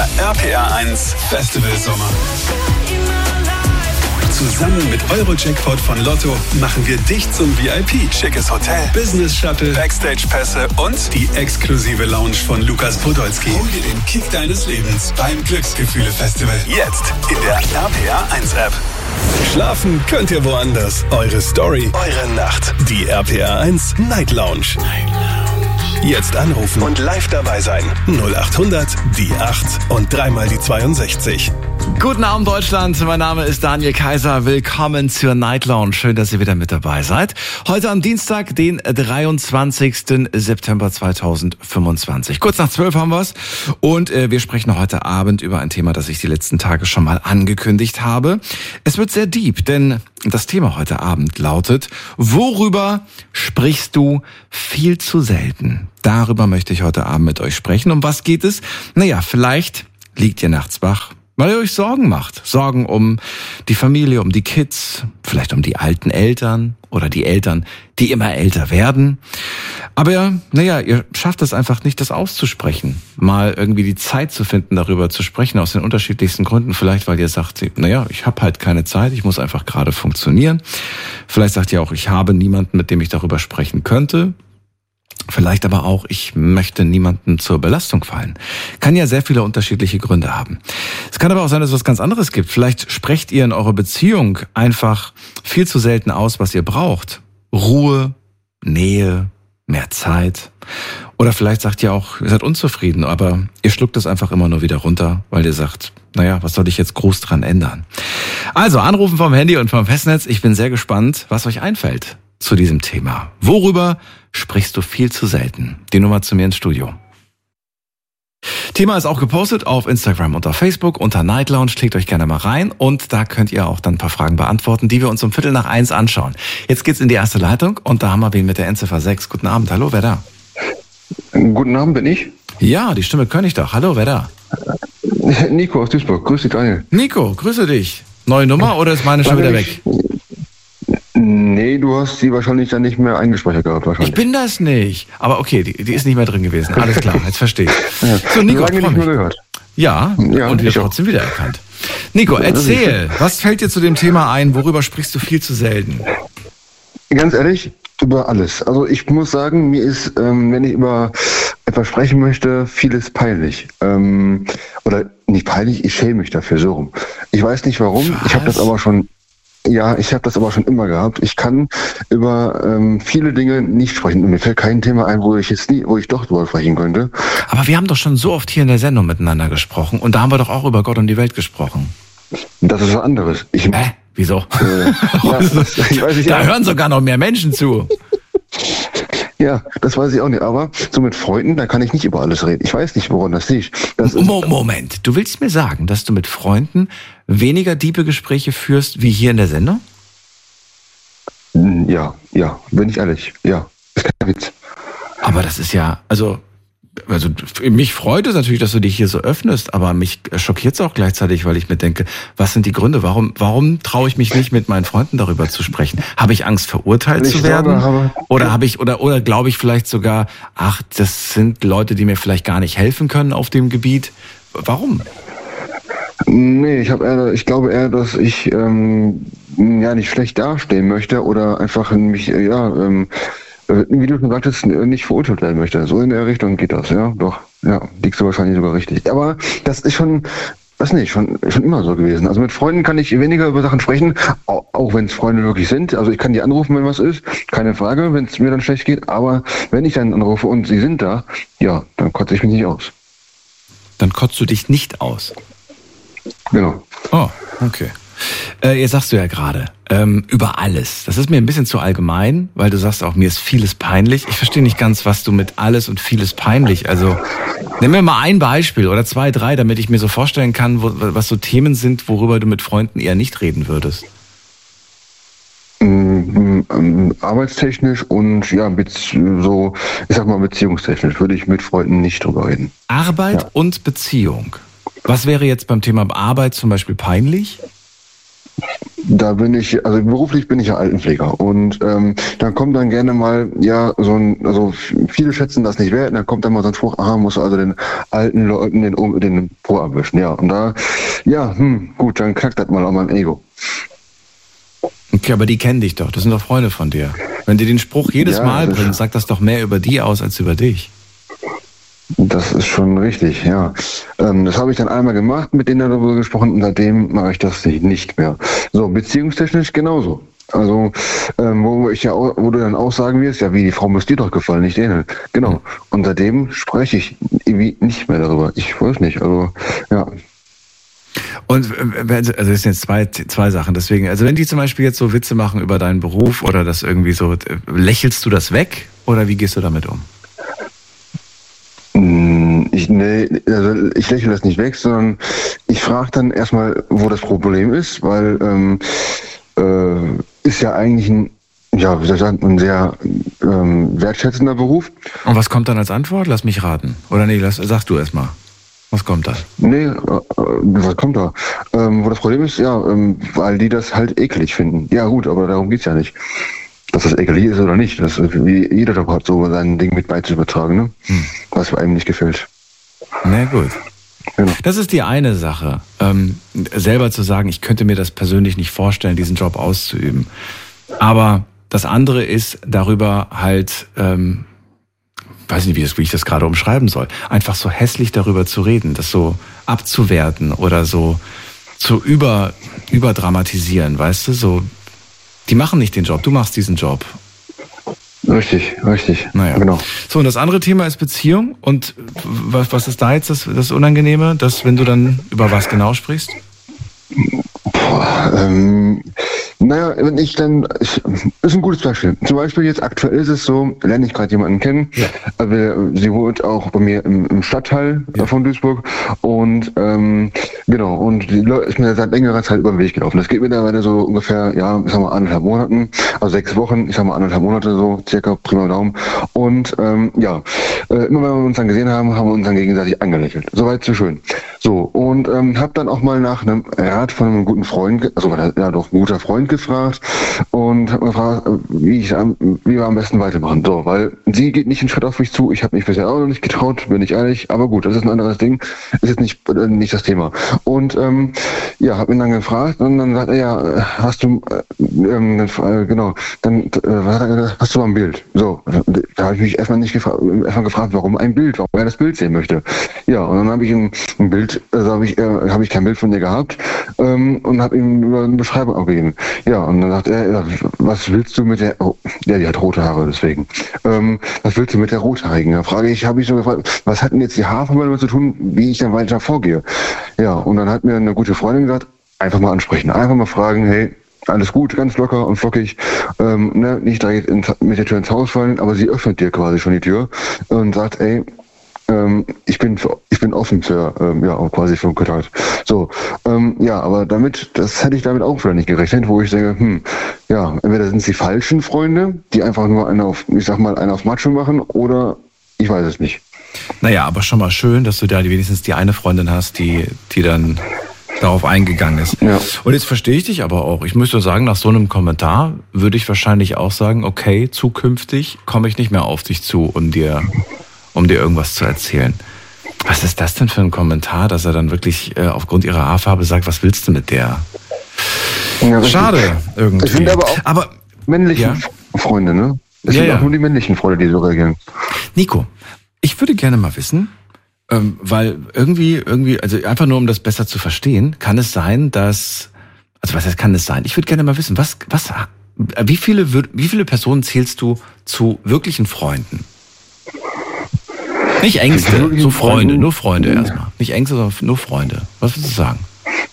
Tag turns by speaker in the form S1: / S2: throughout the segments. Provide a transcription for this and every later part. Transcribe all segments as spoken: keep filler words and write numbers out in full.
S1: Der R P R eins Festival Sommer. Zusammen mit Euro-Jackpot von Lotto machen wir dich zum V I P. Schickes Hotel, Business-Shuttle, Backstage-Pässe und die exklusive Lounge von Lukas Podolski. Hol dir den Kick deines Lebens beim Glücksgefühle-Festival. Jetzt in der R P R eins App. Schlafen könnt ihr woanders. Eure Story, eure Nacht. Die R P R eins Night Lounge. Night Lounge. Jetzt anrufen und live dabei sein. null acht hundert, die acht und dreimal die zweiundsechzig.
S2: Guten Abend, Deutschland. Mein Name ist Daniel Kaiser. Willkommen zur Night Lounge. Schön, dass ihr wieder mit dabei seid. Heute am Dienstag, den dreiundzwanzigsten September zweitausendfünfundzwanzig. Kurz nach zwölf haben wir's. Und äh, wir sprechen heute Abend über ein Thema, das ich die letzten Tage schon mal angekündigt habe. Es wird sehr deep, denn das Thema heute Abend lautet: Worüber sprichst du viel zu selten? Darüber möchte ich heute Abend mit euch sprechen. Um was geht es? Naja, vielleicht liegt ihr nachts wach, weil ihr euch Sorgen macht. Sorgen um die Familie, um die Kids, vielleicht um die alten Eltern oder die Eltern, die immer älter werden. Aber naja, ihr schafft es einfach nicht, das auszusprechen. Mal irgendwie die Zeit zu finden, darüber zu sprechen, aus den unterschiedlichsten Gründen. Vielleicht, weil ihr sagt, naja, ich habe halt keine Zeit, ich muss einfach gerade funktionieren. Vielleicht sagt ihr auch, ich habe niemanden, mit dem ich darüber sprechen könnte. Vielleicht aber auch, ich möchte niemandem zur Belastung fallen. Kann ja sehr viele unterschiedliche Gründe haben. Es kann aber auch sein, dass es was ganz anderes gibt. Vielleicht sprecht ihr in eurer Beziehung einfach viel zu selten aus, was ihr braucht. Ruhe, Nähe, mehr Zeit. Oder vielleicht sagt ihr auch, ihr seid unzufrieden, aber ihr schluckt es einfach immer nur wieder runter, weil ihr sagt, naja, was soll ich jetzt groß dran ändern? Also anrufen vom Handy und vom Festnetz. Ich bin sehr gespannt, was euch einfällt zu diesem Thema. Worüber sprichst du viel zu selten? Die Nummer zu mir ins Studio. Thema ist auch gepostet auf Instagram und auf Facebook unter Night Lounge. Klickt euch gerne mal rein und da könnt ihr auch dann ein paar Fragen beantworten, die wir uns um Viertel nach eins anschauen. Jetzt geht's in die erste Leitung und da haben wir wen mit der Endziffer sechs. Guten Abend, hallo, wer da?
S3: Guten Abend, bin ich?
S2: Ja, die Stimme kann ich doch. Hallo, wer da?
S3: Nico aus Duisburg. Grüß dich, Daniel.
S2: Nico, grüße dich. Neue Nummer oder ist meine schon wieder weg?
S3: Nee, du hast sie wahrscheinlich dann nicht mehr eingespeichert gehabt. Wahrscheinlich.
S2: Ich bin das nicht. Aber okay, die, die ist nicht mehr drin gewesen. Alles klar, jetzt verstehe ich.
S3: Ja.
S2: So, Nico,
S3: lange
S2: ich freu
S3: nicht
S2: mich.
S3: mehr gehört.
S2: Ja,
S3: ja
S2: und wir
S3: auch.
S2: trotzdem wiedererkannt. Nico, erzähl, was fällt dir zu dem Thema ein? Worüber sprichst du viel zu selten?
S3: Ganz ehrlich, über alles. Also ich muss sagen, mir ist, ähm, wenn ich über etwas sprechen möchte, vieles peinlich. Ähm, oder nicht peinlich, ich schäme mich dafür, so rum. Ich weiß nicht warum,
S2: was?
S3: ich habe das aber schon... Ja, ich habe das aber schon immer gehabt. Ich kann über ähm, viele Dinge nicht sprechen. Mir fällt kein Thema ein, wo ich jetzt nie, wo ich doch drüber sprechen könnte.
S2: Aber wir haben doch schon so oft hier in der Sendung miteinander gesprochen und da haben wir doch auch über Gott und die Welt gesprochen.
S3: Das ist was anderes. Ich,
S2: Hä? Wieso?
S3: Äh, ja, das, ich weiß nicht,
S2: da
S3: ja.
S2: hören sogar noch mehr Menschen zu.
S3: Ja, das weiß ich auch nicht. Aber so mit Freunden, da kann ich nicht über alles reden. Ich weiß nicht, woran das liegt. Das ist,
S2: Mo- Moment, du willst mir sagen, dass du mit Freunden weniger diepe Gespräche führst wie hier in der Sendung?
S3: Ja, ja, bin ich ehrlich. Ja, ist kein Witz.
S2: Aber das ist ja, also, also mich freut es natürlich, dass du dich hier so öffnest, aber mich schockiert es auch gleichzeitig, weil ich mir denke, was sind die Gründe? Warum, warum traue ich mich nicht, mit meinen Freunden darüber zu sprechen? Habe ich Angst, verurteilt
S3: Wenn ich
S2: zu werden?
S3: Sorge habe,
S2: oder habe ich, oder, oder glaube ich vielleicht sogar, ach, das sind Leute, die mir vielleicht gar nicht helfen können auf dem Gebiet? Warum?
S3: Nee, ich habe eher, ich glaube eher, dass ich ähm, ja nicht schlecht dastehen möchte oder einfach mich, ja, ähm, wie du schon sagtest, nicht verurteilt werden möchte. So in der Richtung geht das, ja, doch, ja, liegst du wahrscheinlich sogar richtig. Aber das ist schon, weiß nicht, schon, schon immer so gewesen. Also mit Freunden kann ich weniger über Sachen sprechen, auch, auch wenn es Freunde wirklich sind. Also ich kann die anrufen, wenn was ist, keine Frage, wenn es mir dann schlecht geht. Aber wenn ich dann anrufe und sie sind da, ja, dann kotze ich mich nicht aus.
S2: Dann kotzt du dich nicht aus.
S3: Genau.
S2: Oh, okay. Äh, jetzt sagst du ja gerade, ähm, über alles. Das ist mir ein bisschen zu allgemein, weil du sagst auch, mir ist vieles peinlich. Ich verstehe nicht ganz, was du mit alles und vieles peinlich, also nimm mir mal ein Beispiel oder zwei, drei, damit ich mir so vorstellen kann, wo, was so Themen sind, worüber du mit Freunden eher nicht reden würdest.
S3: Ähm, ähm, arbeitstechnisch und ja, so, ich sag mal beziehungstechnisch würde ich mit Freunden nicht drüber reden.
S2: Arbeit
S3: ja.
S2: und Beziehung. Was wäre jetzt beim Thema Arbeit zum Beispiel peinlich?
S3: Da bin ich, also beruflich bin ich ja Altenpfleger und ähm, dann kommt dann gerne mal, ja, so ein, also viele schätzen das nicht wert, dann kommt dann mal so ein Spruch, aha, muss also den alten Leuten den, den Po abwischen, ja, und da, ja, hm, gut, dann knackt das mal an meinem Ego.
S2: Okay, aber die kennen dich doch, das sind doch Freunde von dir. Wenn die den Spruch jedes
S3: Ja,
S2: Mal
S3: das-
S2: bringen, sagt das doch mehr über die aus als über dich.
S3: Das ist schon richtig, ja. Ähm, das habe ich dann einmal gemacht, mit denen darüber gesprochen und seitdem mache ich das nicht mehr. So, beziehungstechnisch genauso. Also, ähm, wo ich ja auch, wo du dann auch sagen wirst, ja, wie, die Frau muss dir doch gefallen, nicht denen. Genau. Und seitdem spreche ich irgendwie nicht mehr darüber. Ich weiß nicht, also, ja.
S2: Und äh, wenn- also das sind jetzt zwei, zwei Sachen. Deswegen, also wenn die zum Beispiel jetzt so Witze machen über deinen Beruf oder das irgendwie so, äh, lächelst du das weg oder wie gehst du damit um?
S3: Mm, Ich, nee, also ich lächle das nicht weg, sondern ich frage dann erstmal, wo das Problem ist, weil ähm, äh, ist ja eigentlich ein, ja, wie soll ich sagen, ein sehr ähm, wertschätzender Beruf.
S2: Und was kommt dann als Antwort? Lass mich raten. Oder nee, lass, sagst du erst mal. Was kommt da?
S3: Nee, äh, äh, was kommt da? Ähm, wo das Problem ist, ja, ähm, weil die das halt eklig finden. Ja gut, aber darum geht's ja nicht. Dass das eklig ist oder nicht. Das ist, wie jeder Job hat, so sein Ding mit beizuübertragen, ne?
S2: Hm.
S3: Was einem nicht gefällt.
S2: Na gut.
S3: Genau.
S2: Das ist die eine Sache, ähm, selber zu sagen, ich könnte mir das persönlich nicht vorstellen, diesen Job auszuüben. Aber das andere ist, darüber halt, ähm, weiß nicht, wie, das, wie ich das gerade umschreiben soll, einfach so hässlich darüber zu reden, das so abzuwerten oder so zu über, überdramatisieren, weißt du, so, die machen nicht den Job, du machst diesen Job.
S3: Richtig, richtig.
S2: Naja.
S3: Genau.
S2: So, und das andere Thema ist Beziehung. Und was, was ist da jetzt das, das Unangenehme, dass wenn du dann über was genau sprichst?
S3: Boah, ähm, naja, wenn ich dann, ich, ist ein gutes Beispiel. Zum Beispiel jetzt aktuell ist es so, lerne ich gerade jemanden kennen.
S2: Ja.
S3: Also, sie wohnt auch bei mir im, im Stadtteil
S2: Ja.
S3: von Duisburg und ähm, genau, und die Leute ist mir seit längerer Zeit über den Weg gelaufen. Das geht mittlerweile so ungefähr, ja, ich sag mal anderthalb Monaten, also sechs Wochen, ich sag mal anderthalb Monate so, circa, prima Daumen. Und ähm, ja, äh, immer wenn wir uns dann gesehen haben, haben wir uns dann gegenseitig angelächelt. Soweit so schön. So, und ähm, habe dann auch mal nach einem Rat von einem guten Freund, ge- also ja doch ein guter Freund gefragt und habe gefragt, wie ich am, wie wir am besten weitermachen. So, weil sie geht nicht einen Schritt auf mich zu, ich habe mich bisher auch noch nicht getraut, bin ich ehrlich, aber gut, das ist ein anderes Ding, ist jetzt nicht äh, nicht das Thema. Und ähm, ja, habe ihn dann gefragt und dann sagt er, ja, äh, hast du äh, ähm, dann, äh, genau, dann äh, was hat er gesagt, hast du mal ein Bild? So, da habe ich mich erstmal nicht gefragt, erstmal gefragt, warum ein Bild, warum er das Bild sehen möchte. Ja, und dann habe ich ein, ein Bild, also habe ich, äh, habe ich kein Bild von dir gehabt ähm, und habe ihm über eine Beschreibung abgegeben. Ja, und dann sagt er, ja, was willst du mit der, oh, ja, die hat rote Haare, deswegen. Ähm, was willst du mit der Rothaarigen? Da frage ich, habe ich so gefragt, was hat denn jetzt die Haarfarbe damit zu tun, wie ich dann weiter vorgehe? Ja, und dann hat mir eine gute Freundin gesagt, einfach mal ansprechen, einfach mal fragen, hey, alles gut, ganz locker und flockig, ähm, ne, nicht direkt ins, mit der Tür ins Haus fallen, aber sie öffnet dir quasi schon die Tür und sagt, ey, ähm, ich bin für, ich bin offen für, ähm, ja, auch quasi für einen Kontakt. So, ähm, ja, aber damit, das hätte ich damit auch wieder nicht gerechnet, wo ich denke, hm, ja, entweder sind es die falschen Freunde, die einfach nur einen auf, ich sag mal, einen auf Macho machen, oder ich weiß es nicht.
S2: Naja, aber schon mal schön, dass du da wenigstens die eine Freundin hast, die, die dann darauf eingegangen ist.
S3: Ja.
S2: Und jetzt verstehe ich dich aber auch. Ich müsste sagen, nach so einem Kommentar würde ich wahrscheinlich auch sagen, okay, zukünftig komme ich nicht mehr auf dich zu, um dir, um dir irgendwas zu erzählen. Was ist das denn für ein Kommentar, dass er dann wirklich äh, aufgrund ihrer Haarfarbe sagt, was willst du mit der?
S3: Ja, richtig.
S2: Schade, irgendwie.
S3: Es sind aber auch
S2: aber
S3: männliche
S2: Ja.
S3: Freunde, ne? Es
S2: Ja,
S3: sind
S2: ja.
S3: auch nur die männlichen Freunde, die so reagieren.
S2: Nico, ich würde gerne mal wissen, ähm, weil irgendwie, irgendwie, also einfach nur um das besser zu verstehen, kann es sein, dass, also was heißt, kann es sein? Ich würde gerne mal wissen, was, was, wie viele, würd- wie viele Personen zählst du zu wirklichen Freunden? Nicht Ängste,
S3: wirklichen
S2: so Freunde,
S3: Freunden?
S2: nur Freunde erstmal. Nicht Ängste, sondern nur Freunde. Was würdest du sagen?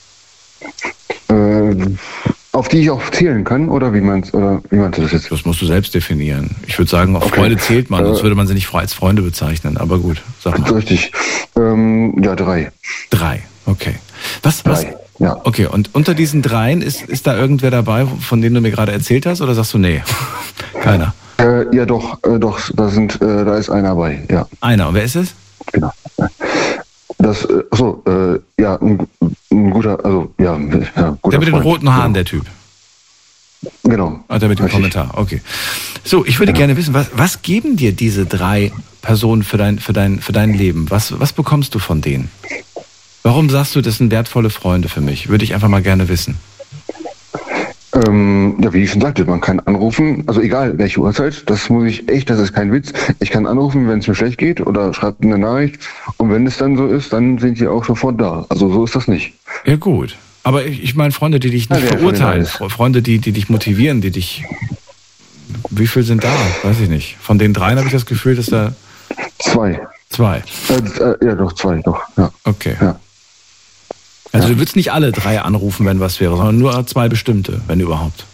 S3: Äh, auf die ich auch zählen kann, oder wie meinst, oder wie meinst du das jetzt?
S2: Das musst du selbst definieren. Ich würde sagen, auf
S3: Okay.
S2: Freunde zählt man, sonst
S3: Äh,
S2: würde man sie nicht als Freunde bezeichnen. Aber gut, sag mal.
S3: Richtig. Ähm, ja, drei.
S2: Drei, okay. Was, was?
S3: Drei, ja.
S2: Okay, und unter diesen dreien ist, ist da irgendwer dabei, von dem du mir gerade erzählt hast, oder sagst du, nee, keiner?
S3: Äh, ja, doch, äh, doch, da sind, äh, da ist einer dabei, ja,
S2: Einer, und wer ist es?
S3: genau. Das, äh, achso, äh, ja, ein, ein guter guter, also ja, ja guter
S2: Der mit den
S3: Freund.
S2: roten Haaren,
S3: genau.
S2: der Typ.
S3: Genau.
S2: Ah, der mit dem
S3: Richtig.
S2: Kommentar, okay. So, ich würde
S3: Ja.
S2: gerne wissen, was, was geben dir diese drei Personen für dein, für dein, für dein Leben? Was, was bekommst du von denen? Warum sagst du, das sind wertvolle Freunde für mich? Würde ich einfach mal gerne wissen.
S3: Ähm, ja, wie ich schon sagte, man kann anrufen, also egal welche Uhrzeit, das muss ich echt, das ist kein Witz. Ich kann anrufen, wenn es mir schlecht geht oder schreibt eine Nachricht und wenn es dann so ist, dann sind die auch sofort da. Also so ist das nicht.
S2: Ja, gut. Aber ich, ich meine Freunde, die dich nicht
S3: Ja, der
S2: verurteilen,
S3: von den
S2: Freunde, die, die dich motivieren, die dich... Wie viel sind da? Weiß ich nicht. Von den dreien habe ich das Gefühl, dass da
S3: Zwei.
S2: zwei.
S3: Äh, äh, ja, doch, zwei, doch, ja.
S2: Okay.
S3: Ja.
S2: Also du würdest nicht alle drei anrufen, wenn was wäre, sondern nur zwei bestimmte, wenn überhaupt.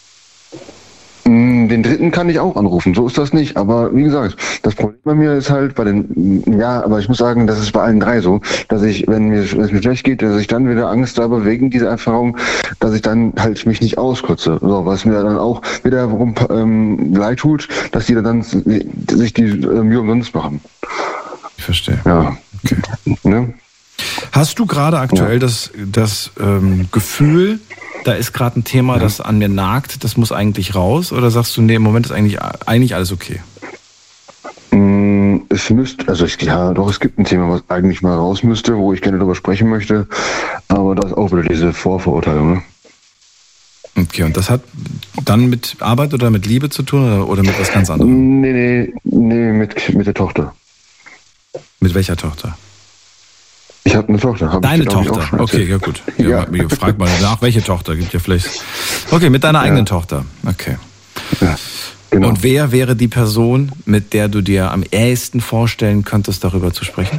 S3: Mm, Den dritten kann ich auch anrufen, so ist das nicht. Aber wie gesagt, das Problem bei mir ist halt bei den, ja, aber ich muss sagen, das ist bei allen drei so, dass ich, wenn mir, wenn es mir schlecht geht, dass ich dann wieder Angst habe wegen dieser Erfahrung, dass ich dann halt mich nicht auskotze. So, was mir dann auch wiederum ähm, leid tut, dass die dann sich die äh, Mühe umsonst machen.
S2: Ich verstehe.
S3: Ja.
S2: Okay.
S3: Ne?
S2: Hast du gerade aktuell
S3: Ja.
S2: das, das ähm, Gefühl, da ist gerade ein Thema, das an mir nagt, das muss eigentlich raus? Oder sagst du, nee, im Moment ist eigentlich, eigentlich alles okay?
S3: Mm, Es müsste, also ich, ja, doch, es gibt ein Thema, was eigentlich mal raus müsste, wo ich gerne darüber sprechen möchte, aber da ist auch wieder diese Vorverurteilung. Ne?
S2: Okay, und das hat dann mit Arbeit oder mit Liebe zu tun oder, oder mit was ganz anderem?
S3: Nee, nee, nee, mit, mit der Tochter.
S2: Mit welcher Tochter?
S3: Ich habe eine Tochter. Hab
S2: Deine
S3: ich, glaub ich, auch
S2: Tochter,
S3: schon
S2: okay,
S3: erzählt.
S2: ja gut. Ja,
S3: Ja.
S2: Frag mal nach, welche Tochter gibt ja vielleicht. Okay, mit deiner eigenen
S3: Ja.
S2: Tochter. Okay.
S3: Ja, genau.
S2: Und wer wäre die Person, mit der du dir am ehesten vorstellen könntest, darüber zu sprechen?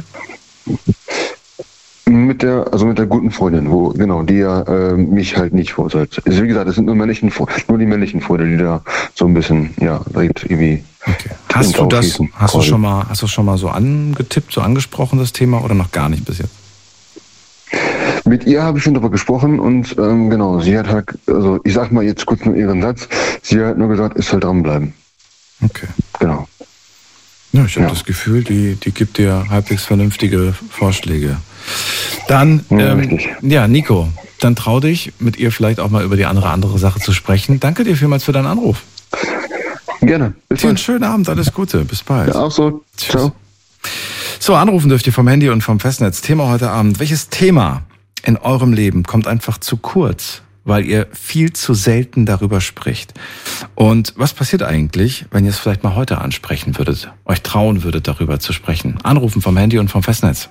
S3: Mit der, also mit der guten Freundin, wo, genau, die ja äh, mich halt nicht verurteilt. Also wie gesagt, es sind nur männlichen, nur die männlichen Freunde, die da so ein bisschen, ja, direkt irgendwie.
S2: Okay. Hast du das,
S3: aufschießen,
S2: hast du
S3: quasi.
S2: schon mal, hast du schon mal so angetippt, so angesprochen, das Thema, oder noch gar nicht bis jetzt?
S3: Mit ihr habe ich schon darüber gesprochen und ähm, genau, sie hat halt, also ich sag mal jetzt kurz nur ihren Satz, sie hat nur gesagt, ich soll dranbleiben.
S2: Okay.
S3: Genau.
S2: Ja, ich habe
S3: Ja.
S2: das Gefühl, die, die gibt dir halbwegs vernünftige Vorschläge. Dann,
S3: Ja,
S2: ähm,
S3: richtig.
S2: ja, Nico, dann trau dich, mit ihr vielleicht auch mal über die andere andere Sache zu sprechen. Danke dir vielmals für deinen Anruf.
S3: Gerne. Bis
S2: Dir einen
S3: bald.
S2: schönen Abend, alles Gute, bis bald.
S3: Ja, auch so.
S2: Tschüss.
S3: Ciao.
S2: So, anrufen dürft ihr vom Handy und vom Festnetz. Thema heute Abend. Welches Thema in eurem Leben kommt einfach zu kurz, weil ihr viel zu selten darüber spricht? Und was passiert eigentlich, wenn ihr es vielleicht mal heute ansprechen würdet, euch trauen würdet, darüber zu sprechen? Anrufen vom Handy und vom Festnetz.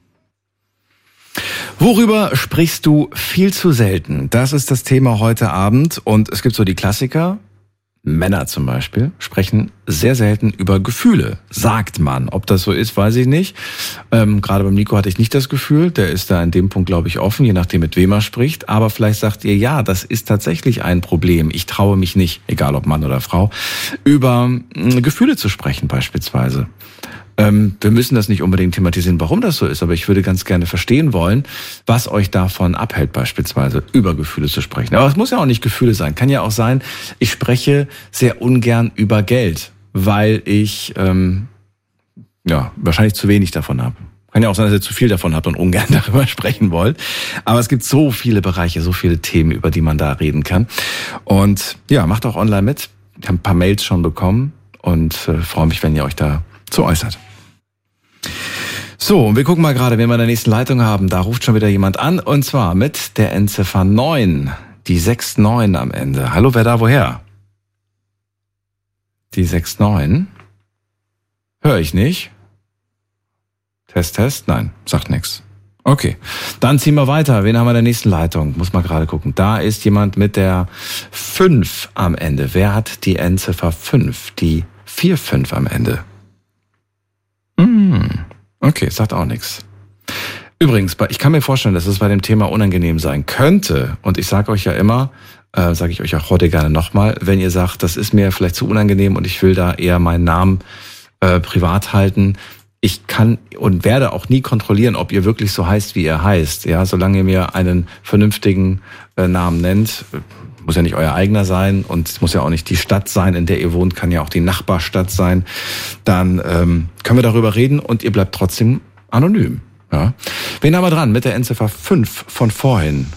S2: Worüber sprichst du viel zu selten? Das ist das Thema heute Abend. Und es gibt so die Klassiker. Männer zum Beispiel sprechen sehr selten über Gefühle, sagt man. Ob das so ist, weiß ich nicht. Ähm, gerade beim Nico hatte ich nicht das Gefühl. Der ist da in dem Punkt, glaube ich, offen, je nachdem, mit wem er spricht. Aber vielleicht sagt ihr, ja, das ist tatsächlich ein Problem. Ich traue mich nicht, egal ob Mann oder Frau, über äh, Gefühle zu sprechen beispielsweise. Ähm, wir müssen das nicht unbedingt thematisieren, warum das so ist, aber ich würde ganz gerne verstehen wollen, was euch davon abhält, beispielsweise über Gefühle zu sprechen. Aber es muss ja auch nicht Gefühle sein. Kann ja auch sein, ich spreche sehr ungern über Geld, weil ich ähm, ja wahrscheinlich zu wenig davon habe. Kann ja auch sein, dass ihr zu viel davon habt und ungern darüber sprechen wollt. Aber es gibt so viele Bereiche, so viele Themen, über die man da reden kann. Und ja, macht auch online mit. Ich habe ein paar Mails schon bekommen und äh, freue mich, wenn ihr euch da zu äußert. So, und wir gucken mal gerade, wen wir in der nächsten Leitung haben. Da ruft schon wieder jemand an, und zwar mit der Endziffer neun, die sechs neun am Ende. Hallo, wer da, woher? Die sechs neun? Höre ich nicht. Test, Test? Nein, sagt nichts. Okay, dann ziehen wir weiter. Wen haben wir in der nächsten Leitung? Muss mal gerade gucken. Da ist jemand mit der fünf am Ende. Wer hat die Endziffer fünf? Die vier fünf am Ende. Hm. Okay, sagt auch nichts. Übrigens, ich kann mir vorstellen, dass es bei dem Thema unangenehm sein könnte. Und ich sage euch ja immer, äh, sage ich euch auch heute gerne nochmal, wenn ihr sagt, das ist mir vielleicht zu unangenehm und ich will da eher meinen Namen äh, privat halten. Ich kann und werde auch nie kontrollieren, ob ihr wirklich so heißt, wie ihr heißt. Ja, solange ihr mir einen vernünftigen äh, Namen nennt, muss ja nicht euer eigener sein und es muss ja auch nicht die Stadt sein, in der ihr wohnt, kann ja auch die Nachbarstadt sein. Dann ähm, können wir darüber reden und ihr bleibt trotzdem anonym. Ja. Wen haben wir dran? Mit der Endziffer fünf von vorhin.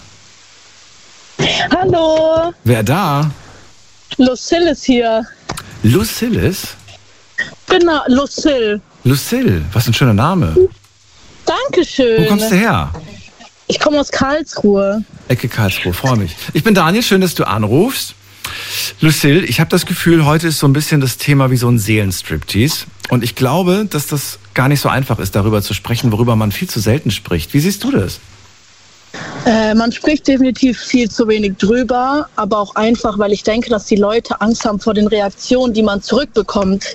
S4: Hallo.
S2: Wer da?
S4: Lucille ist hier.
S2: Lucille ist?
S4: Genau, Lucille.
S2: Lucille, was ein schöner Name.
S4: Dankeschön.
S2: Wo kommst du her?
S4: Ich komme aus Karlsruhe.
S2: Ecke Karlsruhe, freue mich. Ich bin Daniel, schön, dass du anrufst. Lucille, ich habe das Gefühl, heute ist so ein bisschen das Thema wie so ein Seelenstriptease. Und ich glaube, dass das gar nicht so einfach ist, darüber zu sprechen, worüber man viel zu selten spricht. Wie siehst du das?
S4: Äh, man spricht definitiv viel zu wenig drüber, aber auch einfach, weil ich denke, dass die Leute Angst haben vor den Reaktionen, die man zurückbekommt.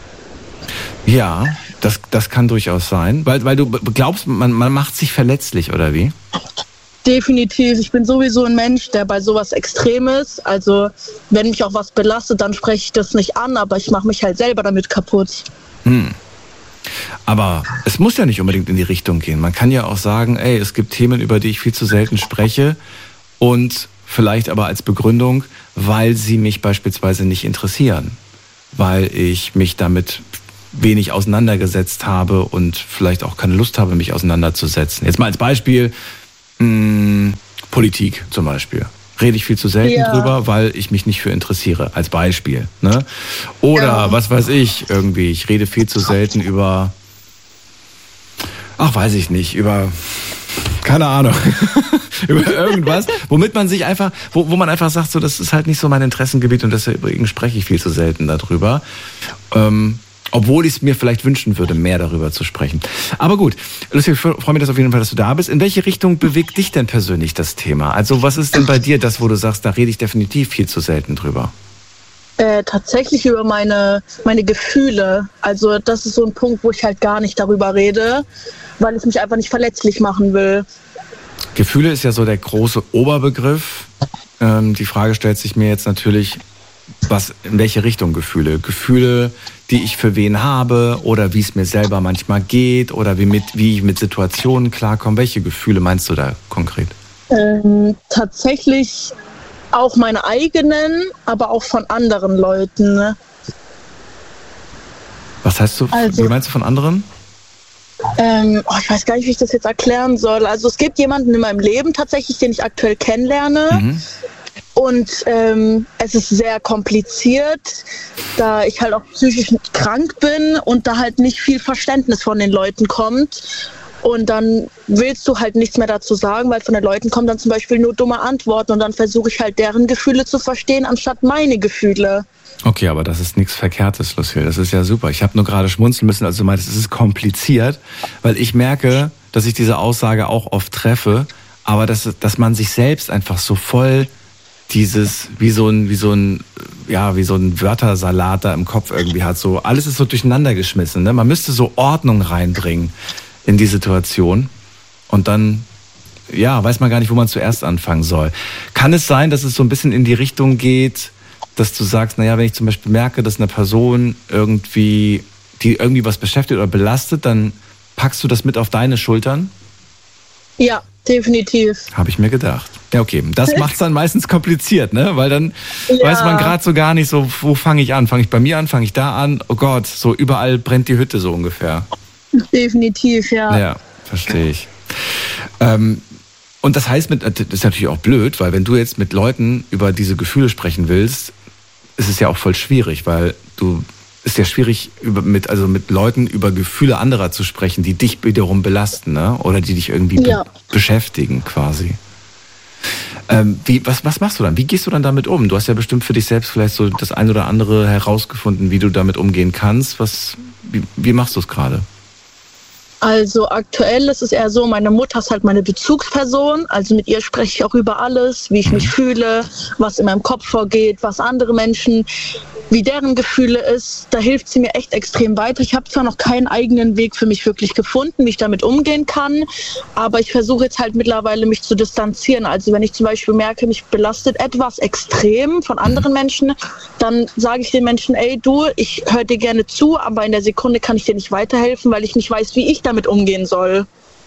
S2: Ja, das, das kann durchaus sein. Weil, weil du glaubst, man, man macht sich verletzlich, oder wie?
S4: Definitiv. Ich bin sowieso ein Mensch, der bei sowas extrem ist. Also wenn mich auch was belastet, dann spreche ich das nicht an, aber ich mache mich halt selber damit kaputt.
S2: Hm. Aber es muss ja nicht unbedingt in die Richtung gehen. Man kann ja auch sagen, ey, es gibt Themen, über die ich viel zu selten spreche und vielleicht aber als Begründung, weil sie mich beispielsweise nicht interessieren, weil ich mich damit wenig auseinandergesetzt habe und vielleicht auch keine Lust habe, mich auseinanderzusetzen. Jetzt mal als Beispiel, mh, Politik zum Beispiel. Rede ich viel zu selten ja. drüber, weil ich mich nicht für interessiere, als Beispiel. Ne? Oder, ja. was weiß ich, irgendwie, ich rede viel zu selten über, ach, weiß ich nicht, über, keine Ahnung, über irgendwas, womit man sich einfach, wo, wo man einfach sagt, so, das ist halt nicht so mein Interessengebiet und deswegen spreche ich viel zu selten darüber. Ähm, Obwohl ich es mir vielleicht wünschen würde, mehr darüber zu sprechen. Aber gut, Lucy, ich freue mich das auf jeden Fall, dass du da bist. In welche Richtung bewegt dich denn persönlich das Thema? Also was ist denn bei dir das, wo du sagst, da rede ich definitiv viel zu selten drüber?
S4: Äh, tatsächlich über meine, meine Gefühle. Also das ist so ein Punkt, wo ich halt gar nicht darüber rede, weil ich mich einfach nicht verletzlich machen will.
S2: Gefühle ist ja so der große Oberbegriff. Ähm, die Frage stellt sich mir jetzt natürlich, was, in welche Richtung Gefühle? Gefühle, die ich für wen habe oder wie es mir selber manchmal geht oder wie, mit, wie ich mit Situationen klarkomme. Welche Gefühle meinst du da konkret?
S4: Ähm, tatsächlich auch meine eigenen, aber auch von anderen Leuten. Ne?
S2: Was heißt du, also, wie meinst du von anderen?
S4: Ähm, oh, ich weiß gar nicht, wie ich das jetzt erklären soll. Also es gibt jemanden in meinem Leben tatsächlich, den ich aktuell kennenlerne. Mhm. Und ähm, es ist sehr kompliziert, da ich halt auch psychisch krank bin und da halt nicht viel Verständnis von den Leuten kommt. Und dann willst du halt nichts mehr dazu sagen, weil von den Leuten kommen dann zum Beispiel nur dumme Antworten und dann versuche ich halt deren Gefühle zu verstehen, anstatt meine Gefühle.
S2: Okay, aber das ist nichts Verkehrtes, Lucille. Das ist ja super. Ich habe nur gerade schmunzeln müssen, also du meintest, es ist kompliziert, weil ich merke, dass ich diese Aussage auch oft treffe, aber dass, dass man sich selbst einfach so voll dieses, wie so ein, wie so ein, ja, wie so ein Wörtersalat da im Kopf irgendwie hat. So, alles ist so durcheinander geschmissen, ne? Man müsste so Ordnung reinbringen in die Situation. Und dann, ja, weiß man gar nicht, wo man zuerst anfangen soll. Kann es sein, dass es so ein bisschen in die Richtung geht, dass du sagst, naja, wenn ich zum Beispiel merke, dass eine Person irgendwie, die irgendwie was beschäftigt oder belastet, dann packst du das mit auf deine Schultern?
S4: Ja, definitiv.
S2: Habe ich mir gedacht. Ja, okay. Das macht es dann meistens kompliziert, ne? Weil dann ja. weiß man gerade so gar nicht so, wo fange ich an? Fange ich bei mir an? Fange ich da an? Oh Gott, so überall brennt die Hütte so ungefähr.
S4: Definitiv, ja.
S2: Ja, verstehe ich. Ähm, und das heißt, mit, das ist natürlich auch blöd, weil wenn du jetzt mit Leuten über diese Gefühle sprechen willst, ist es ja auch voll schwierig, weil du ist ja schwierig, über, mit, also mit Leuten über Gefühle anderer zu sprechen, die dich wiederum belasten, ne? Oder die dich irgendwie ja. be- beschäftigen quasi. Ähm, wie, was, was machst du dann? Wie gehst du dann damit um? Du hast ja bestimmt für dich selbst vielleicht so das ein oder andere herausgefunden, wie du damit umgehen kannst. Was, wie, wie machst du es gerade?
S4: Also aktuell ist es eher so, meine Mutter ist halt meine Bezugsperson, also mit ihr spreche ich auch über alles, wie ich mich fühle, was in meinem Kopf vorgeht, was andere Menschen, wie deren Gefühle ist. Da hilft sie mir echt extrem weiter. Ich habe zwar noch keinen eigenen Weg für mich wirklich gefunden, wie ich damit umgehen kann, aber ich versuche jetzt halt mittlerweile mich zu distanzieren. Also wenn ich zum Beispiel merke, mich belastet etwas extrem von anderen Menschen, dann sage ich den Menschen, ey du, ich höre dir gerne zu, aber in der Sekunde kann ich dir nicht weiterhelfen, weil ich nicht weiß, wie ich damit umgehen soll.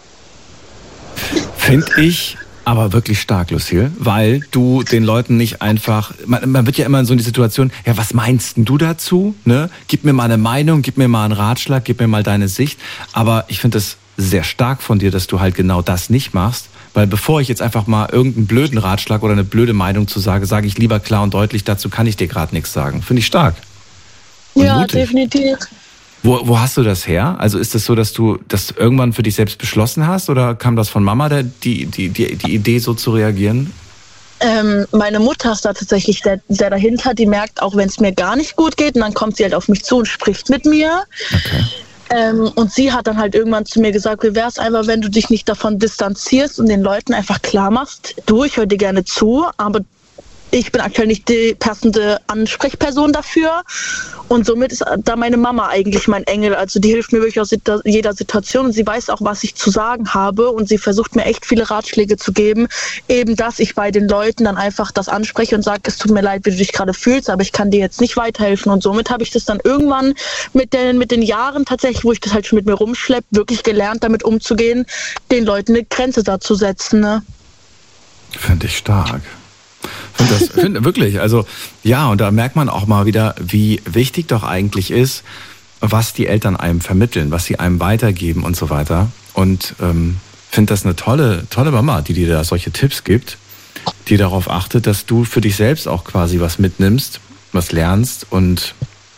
S2: Finde ich aber wirklich stark, Lucille, weil du den Leuten nicht einfach, man, man wird ja immer in so eine Situation, ja, was meinst denn du dazu? Ne? Gib mir mal eine Meinung, gib mir mal einen Ratschlag, gib mir mal deine Sicht. Aber ich finde das sehr stark von dir, dass du halt genau das nicht machst. Weil bevor ich jetzt einfach mal irgendeinen blöden Ratschlag oder eine blöde Meinung zu sage, sage ich lieber klar und deutlich, dazu kann ich dir gerade nichts sagen. Finde ich stark. Und
S4: ja,
S2: mutig.
S4: definitiv.
S2: Wo, wo hast du das her? Also ist das so, dass du das irgendwann für dich selbst beschlossen hast oder kam das von Mama, der, die, die, die, die Idee so zu reagieren?
S4: Ähm, meine Mutter ist da tatsächlich sehr, sehr dahinter. Die merkt auch, wenn es mir gar nicht gut geht, und dann kommt sie halt auf mich zu und spricht mit mir.
S2: Okay.
S4: Ähm, und sie hat dann halt irgendwann zu mir gesagt, wie wäre es einfach, wenn du dich nicht davon distanzierst und den Leuten einfach klar machst, du, ich höre dir gerne zu, aber ich bin aktuell nicht die passende Ansprechperson dafür. Und somit ist da meine Mama eigentlich mein Engel. Also die hilft mir wirklich aus jeder Situation und sie weiß auch, was ich zu sagen habe. Und sie versucht mir echt viele Ratschläge zu geben. Eben, dass ich bei den Leuten dann einfach das anspreche und sage, es tut mir leid, wie du dich gerade fühlst, aber ich kann dir jetzt nicht weiterhelfen. Und somit habe ich das dann irgendwann mit den, mit den Jahren tatsächlich, wo ich das halt schon mit mir rumschleppe, wirklich gelernt, damit umzugehen, den Leuten eine Grenze da zu setzen. Ne?
S2: Finde ich stark. Find das, find, wirklich, also ja, und da merkt man auch mal wieder, wie wichtig doch eigentlich ist, was die Eltern einem vermitteln, was sie einem weitergeben und so weiter. Und ähm, finde das eine tolle, tolle Mama, die dir da solche Tipps gibt, die darauf achtet, dass du für dich selbst auch quasi was mitnimmst, was lernst und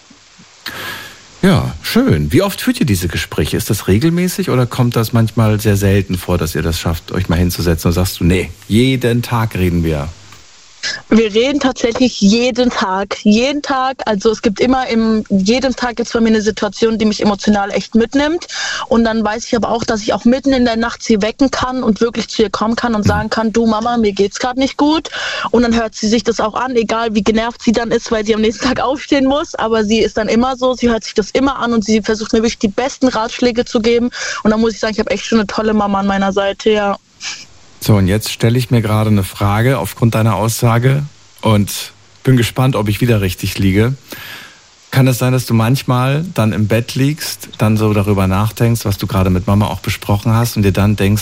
S2: ja, schön. Wie oft führt ihr diese Gespräche? Ist das regelmäßig oder kommt das manchmal sehr selten vor, dass ihr das schafft, euch mal hinzusetzen und sagst du, nee, jeden Tag reden wir?
S4: Wir reden tatsächlich jeden Tag, jeden Tag. Also es gibt immer im jeden Tag jetzt bei mir eine Situation, die mich emotional echt mitnimmt. Und dann weiß ich aber auch, dass ich auch mitten in der Nacht sie wecken kann und wirklich zu ihr kommen kann und sagen kann, du Mama, mir geht's gerade nicht gut. Und dann hört sie sich das auch an, egal wie genervt sie dann ist, weil sie am nächsten Tag aufstehen muss. Aber sie ist dann immer so, sie hört sich das immer an und sie versucht mir wirklich die besten Ratschläge zu geben. Und dann muss ich sagen, ich habe echt schon eine tolle Mama an meiner Seite, ja.
S2: So, und jetzt stelle ich mir gerade eine Frage aufgrund deiner Aussage und bin gespannt, ob ich wieder richtig liege. Kann es sein, dass du manchmal dann im Bett liegst, dann so darüber nachdenkst, was du gerade mit Mama auch besprochen hast und dir dann denkst,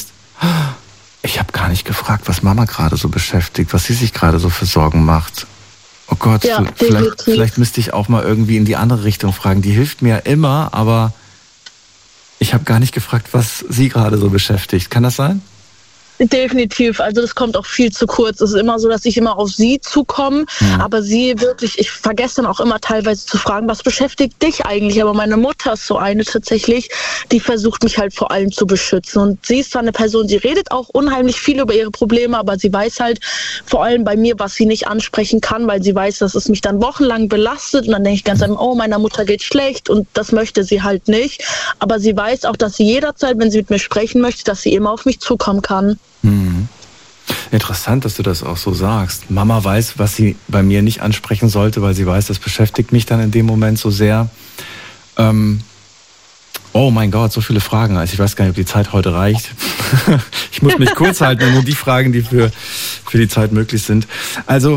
S2: ich habe gar nicht gefragt, was Mama gerade so beschäftigt, was sie sich gerade so für Sorgen macht. Oh Gott,
S4: ja,
S2: vielleicht, vielleicht müsste ich auch mal irgendwie in die andere Richtung fragen. Die hilft mir immer, aber ich habe gar nicht gefragt, was sie gerade so beschäftigt. Kann das sein?
S4: Definitiv, also das kommt auch viel zu kurz. Es ist immer so, dass ich immer auf sie zukomme, mhm. aber sie wirklich, ich vergesse dann auch immer teilweise zu fragen, was beschäftigt dich eigentlich? Aber meine Mutter ist so eine tatsächlich, die versucht mich halt vor allem zu beschützen. Und sie ist zwar eine Person, die redet auch unheimlich viel über ihre Probleme, aber sie weiß halt vor allem bei mir, was sie nicht ansprechen kann, weil sie weiß, dass es mich dann wochenlang belastet. Und dann denke ich ganz einfach, oh, meiner Mutter geht schlecht und das möchte sie halt nicht. Aber sie weiß auch, dass sie jederzeit, wenn sie mit mir sprechen möchte, dass sie immer auf mich zukommen kann.
S2: Hm. Interessant, dass du das auch so sagst. Mama weiß, was sie bei mir nicht ansprechen sollte, weil sie weiß, das beschäftigt mich dann in dem Moment so sehr. Ähm, oh mein Gott, so viele Fragen. Also ich weiß gar nicht, ob die Zeit heute reicht. Ich muss mich kurz halten, nur die Fragen, die für, für die Zeit möglich sind. Also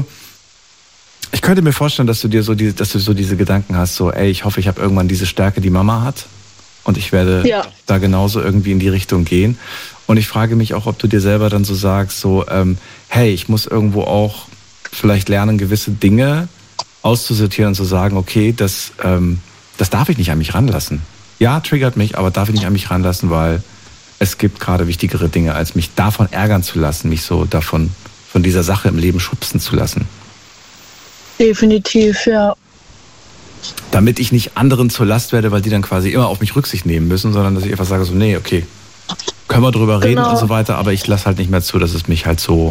S2: ich könnte mir vorstellen, dass du dir so die, dass du so diese Gedanken hast, so ey, ich hoffe, ich habe irgendwann diese Stärke, die Mama hat. Und ich werde ja. da genauso irgendwie in die Richtung gehen. Und ich frage mich auch, ob du dir selber dann so sagst, so, ähm, hey, ich muss irgendwo auch vielleicht lernen, gewisse Dinge auszusortieren und zu sagen, okay, das, ähm, das darf ich nicht an mich ranlassen. Ja, triggert mich, aber darf ich nicht an mich ranlassen, weil es gibt gerade wichtigere Dinge, als mich davon ärgern zu lassen, mich so davon, von dieser Sache im Leben schubsen zu lassen.
S4: Definitiv, ja.
S2: Damit ich nicht anderen zur Last werde, weil die dann quasi immer auf mich Rücksicht nehmen müssen, sondern dass ich einfach sage so, nee, okay, können wir drüber reden genau. und so weiter, aber ich lasse halt nicht mehr zu, dass es mich halt so,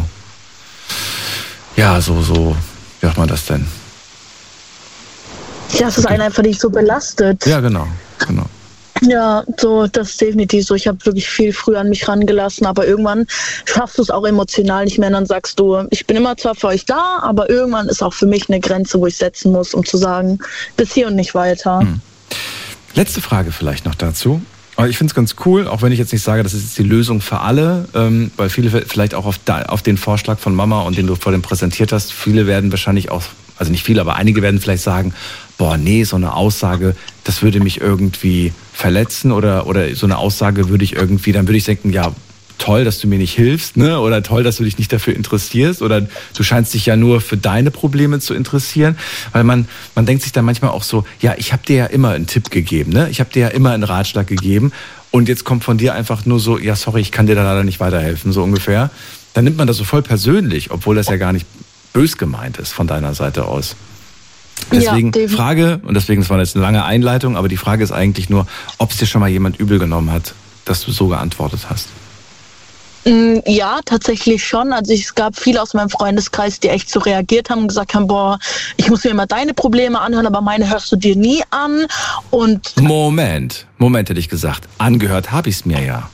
S2: ja, so, so, wie macht man das denn?
S4: Ja, es ist einen einfach nicht so belastet.
S2: Ja, genau, genau.
S4: Ja, so, das ist definitiv so. Ich habe wirklich viel früher an mich rangelassen, aber irgendwann schaffst du es auch emotional nicht mehr und dann sagst du, ich bin immer zwar für euch da, aber irgendwann ist auch für mich eine Grenze, wo ich setzen muss, um zu sagen, bis hier und nicht weiter. Hm.
S2: Letzte Frage vielleicht noch dazu. Aber ich finde es ganz cool, auch wenn ich jetzt nicht sage, das ist jetzt die Lösung für alle, ähm, weil viele vielleicht auch auf, da, auf den Vorschlag von Mama und den du vor dem präsentiert hast, viele werden wahrscheinlich auch, also nicht viele, aber einige werden vielleicht sagen, boah, nee, so eine Aussage, das würde mich irgendwie verletzen oder, oder so eine Aussage würde ich irgendwie, dann würde ich denken, ja, toll, dass du mir nicht hilfst, ne? Oder toll, dass du dich nicht dafür interessierst, oder du scheinst dich ja nur für deine Probleme zu interessieren, weil man man denkt sich dann manchmal auch so, ja, ich habe dir ja immer einen Tipp gegeben, ne? Ich habe dir ja immer einen Ratschlag gegeben und jetzt kommt von dir einfach nur so, ja, sorry, ich kann dir da leider nicht weiterhelfen, so ungefähr. Dann nimmt man das so voll persönlich, obwohl das ja gar nicht bös gemeint ist von deiner Seite aus. Deswegen ja, Frage, und deswegen, das war jetzt eine lange Einleitung, aber die Frage ist eigentlich nur, ob es dir schon mal jemand übel genommen hat, dass du so geantwortet hast.
S4: Ja, tatsächlich schon. Also es gab viele aus meinem Freundeskreis, die echt so reagiert haben und gesagt haben, boah, ich muss mir immer deine Probleme anhören, aber meine hörst du dir nie an. Und
S2: Moment, Moment hätte ich gesagt. Angehört habe ich es mir ja.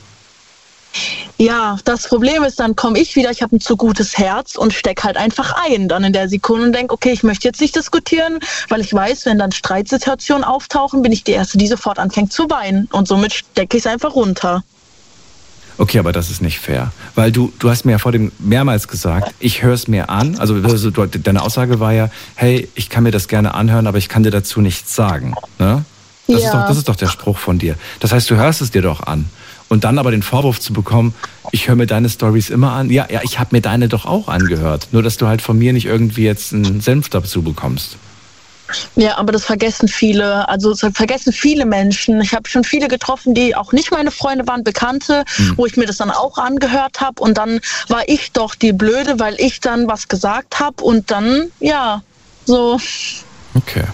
S4: Ja, das Problem ist, dann komme ich wieder, ich habe ein zu gutes Herz und stecke halt einfach ein dann in der Sekunde und denke, okay, ich möchte jetzt nicht diskutieren, weil ich weiß, wenn dann Streitsituationen auftauchen, bin ich die Erste, die sofort anfängt zu weinen und somit stecke ich es einfach runter.
S2: Okay, aber das ist nicht fair, weil du du hast mir ja vor dem mehrmals gesagt, ich höre es mir an, also, also du, deine Aussage war ja, hey, ich kann mir das gerne anhören, aber ich kann dir dazu nichts sagen, ne? Das, ja. ist doch, das ist doch der Spruch von dir. Das heißt, du hörst es dir doch an. Und dann aber den Vorwurf zu bekommen, ich höre mir deine Storys immer an. Ja, ja, ich habe mir deine doch auch angehört. Nur, dass du halt von mir nicht irgendwie jetzt einen Senf dazu bekommst.
S4: Ja, aber das vergessen viele, also das vergessen viele Menschen. Ich habe schon viele getroffen, die auch nicht meine Freunde waren, Bekannte, mhm. wo ich mir das dann auch angehört habe. Und dann war ich doch die Blöde, weil ich dann was gesagt habe und dann, ja, so.
S2: Okay.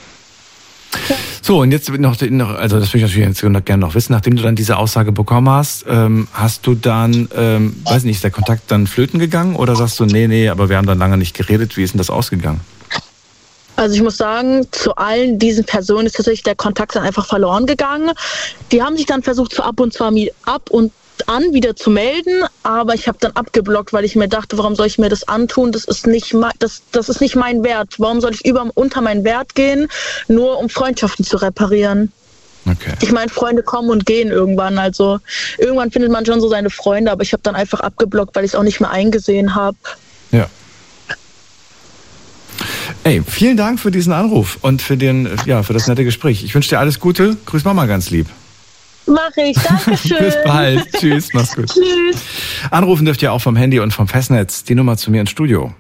S2: So, und jetzt noch, also das würde ich natürlich jetzt gerne noch wissen, nachdem du dann diese Aussage bekommen hast, ähm, hast du dann, ähm, weiß nicht, ist der Kontakt dann flöten gegangen oder sagst du, nee, nee, aber wir haben dann lange nicht geredet, wie ist denn das ausgegangen?
S4: Also ich muss sagen, zu allen diesen Personen ist tatsächlich der Kontakt dann einfach verloren gegangen. Die haben sich dann versucht, so ab und zu ab und an wieder zu melden, aber ich habe dann abgeblockt, weil ich mir dachte, warum soll ich mir das antun? Das ist nicht mein, das, das ist nicht mein Wert. Warum soll ich über unter meinen Wert gehen, nur um Freundschaften zu reparieren?
S2: Okay.
S4: Ich meine, Freunde kommen und gehen irgendwann. Also irgendwann findet man schon so seine Freunde, aber ich habe dann einfach abgeblockt, weil ich es auch nicht mehr eingesehen habe.
S2: Ja. Ey, vielen Dank für diesen Anruf und für den, ja, für das nette Gespräch. Ich wünsche dir alles Gute. Grüß Mama ganz lieb.
S4: Mach ich, danke schön.
S2: Bis bald. Tschüss, mach's gut.
S4: Tschüss.
S2: Anrufen dürft ihr auch vom Handy und vom Festnetz. Die Nummer zu mir ins Studio.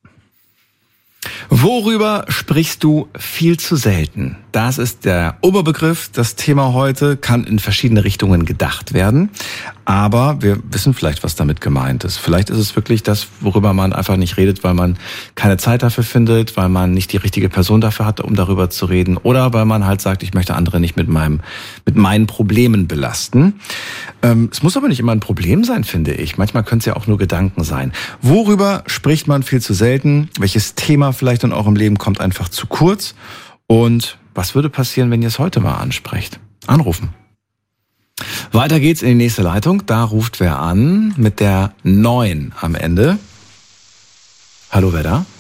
S2: Worüber sprichst du viel zu selten? Das ist der Oberbegriff. Das Thema heute kann in verschiedene Richtungen gedacht werden. Aber wir wissen vielleicht, was damit gemeint ist. Vielleicht ist es wirklich das, worüber man einfach nicht redet, weil man keine Zeit dafür findet, weil man nicht die richtige Person dafür hat, um darüber zu reden. Oder weil man halt sagt, ich möchte andere nicht mit meinem, mit meinen Problemen belasten. Ähm, es muss aber nicht immer ein Problem sein, finde ich. Manchmal können es ja auch nur Gedanken sein. Worüber spricht man viel zu selten? Welches Thema vielleicht in eurem Leben kommt einfach zu kurz? Und was würde passieren, wenn ihr es heute mal ansprecht? Anrufen. Weiter geht's in die nächste Leitung. Da ruft wer an mit der neun am Ende. Hallo, wer da?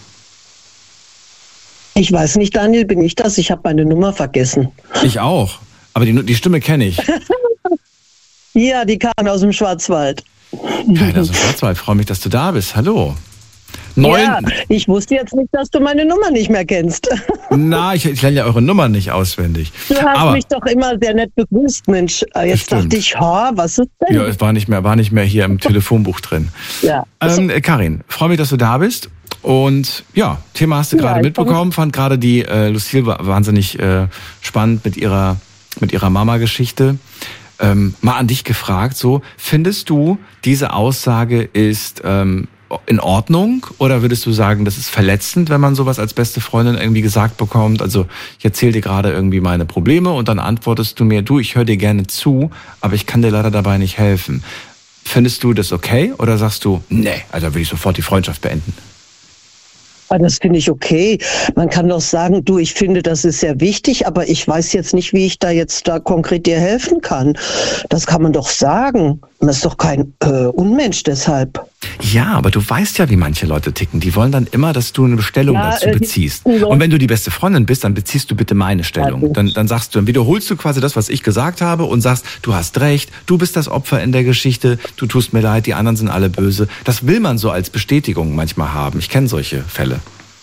S5: Ich weiß nicht, Daniel, bin ich das? Ich habe meine Nummer vergessen.
S2: Ich auch. Aber die, die Stimme kenne ich.
S5: Ja, die kam aus dem Schwarzwald.
S2: Keiner aus dem Schwarzwald. Freue mich, dass du da bist. Hallo. Neun.
S5: Ja, ich wusste jetzt nicht, dass du meine Nummer nicht mehr kennst.
S2: Na, ich, ich lerne ja eure Nummer nicht auswendig.
S5: Du hast
S2: Aber
S5: mich doch immer sehr nett begrüßt, Mensch. Jetzt dachte ich, ha, was ist denn?
S2: Ja, es war nicht mehr, war nicht mehr hier im Telefonbuch drin.
S5: Ja.
S2: Ähm, Karin, freue mich, dass du da bist. Und ja, Thema hast du gerade ja, mitbekommen. Fand gerade die äh, Lucille wahnsinnig äh, spannend mit ihrer, mit ihrer Mama-Geschichte. Ähm, mal an dich gefragt, so, findest du, diese Aussage ist ähm, in Ordnung, oder würdest du sagen, das ist verletzend, wenn man sowas als beste Freundin irgendwie gesagt bekommt? Also ich erzähle dir gerade irgendwie meine Probleme und dann antwortest du mir, du, ich höre dir gerne zu, aber ich kann dir leider dabei nicht helfen. Findest du das okay oder sagst du, nee, also will ich sofort die Freundschaft beenden?
S5: Das finde ich okay. Man kann doch sagen, du, ich finde, das ist sehr wichtig, aber ich weiß jetzt nicht, wie ich da jetzt da konkret dir helfen kann. Das kann man doch sagen. Man ist doch kein äh, Unmensch deshalb.
S2: Ja, aber du weißt ja, wie manche Leute ticken. Die wollen dann immer, dass du eine Bestellung ja, dazu äh, beziehst. Und wenn du die beste Freundin bist, dann beziehst du bitte meine Stellung. Dann, dann sagst du, dann wiederholst du quasi das, was ich gesagt habe und sagst, du hast recht, du bist das Opfer in der Geschichte, du tust mir leid, die anderen sind alle böse. Das will man so als Bestätigung manchmal haben. Ich kenne solche Fälle.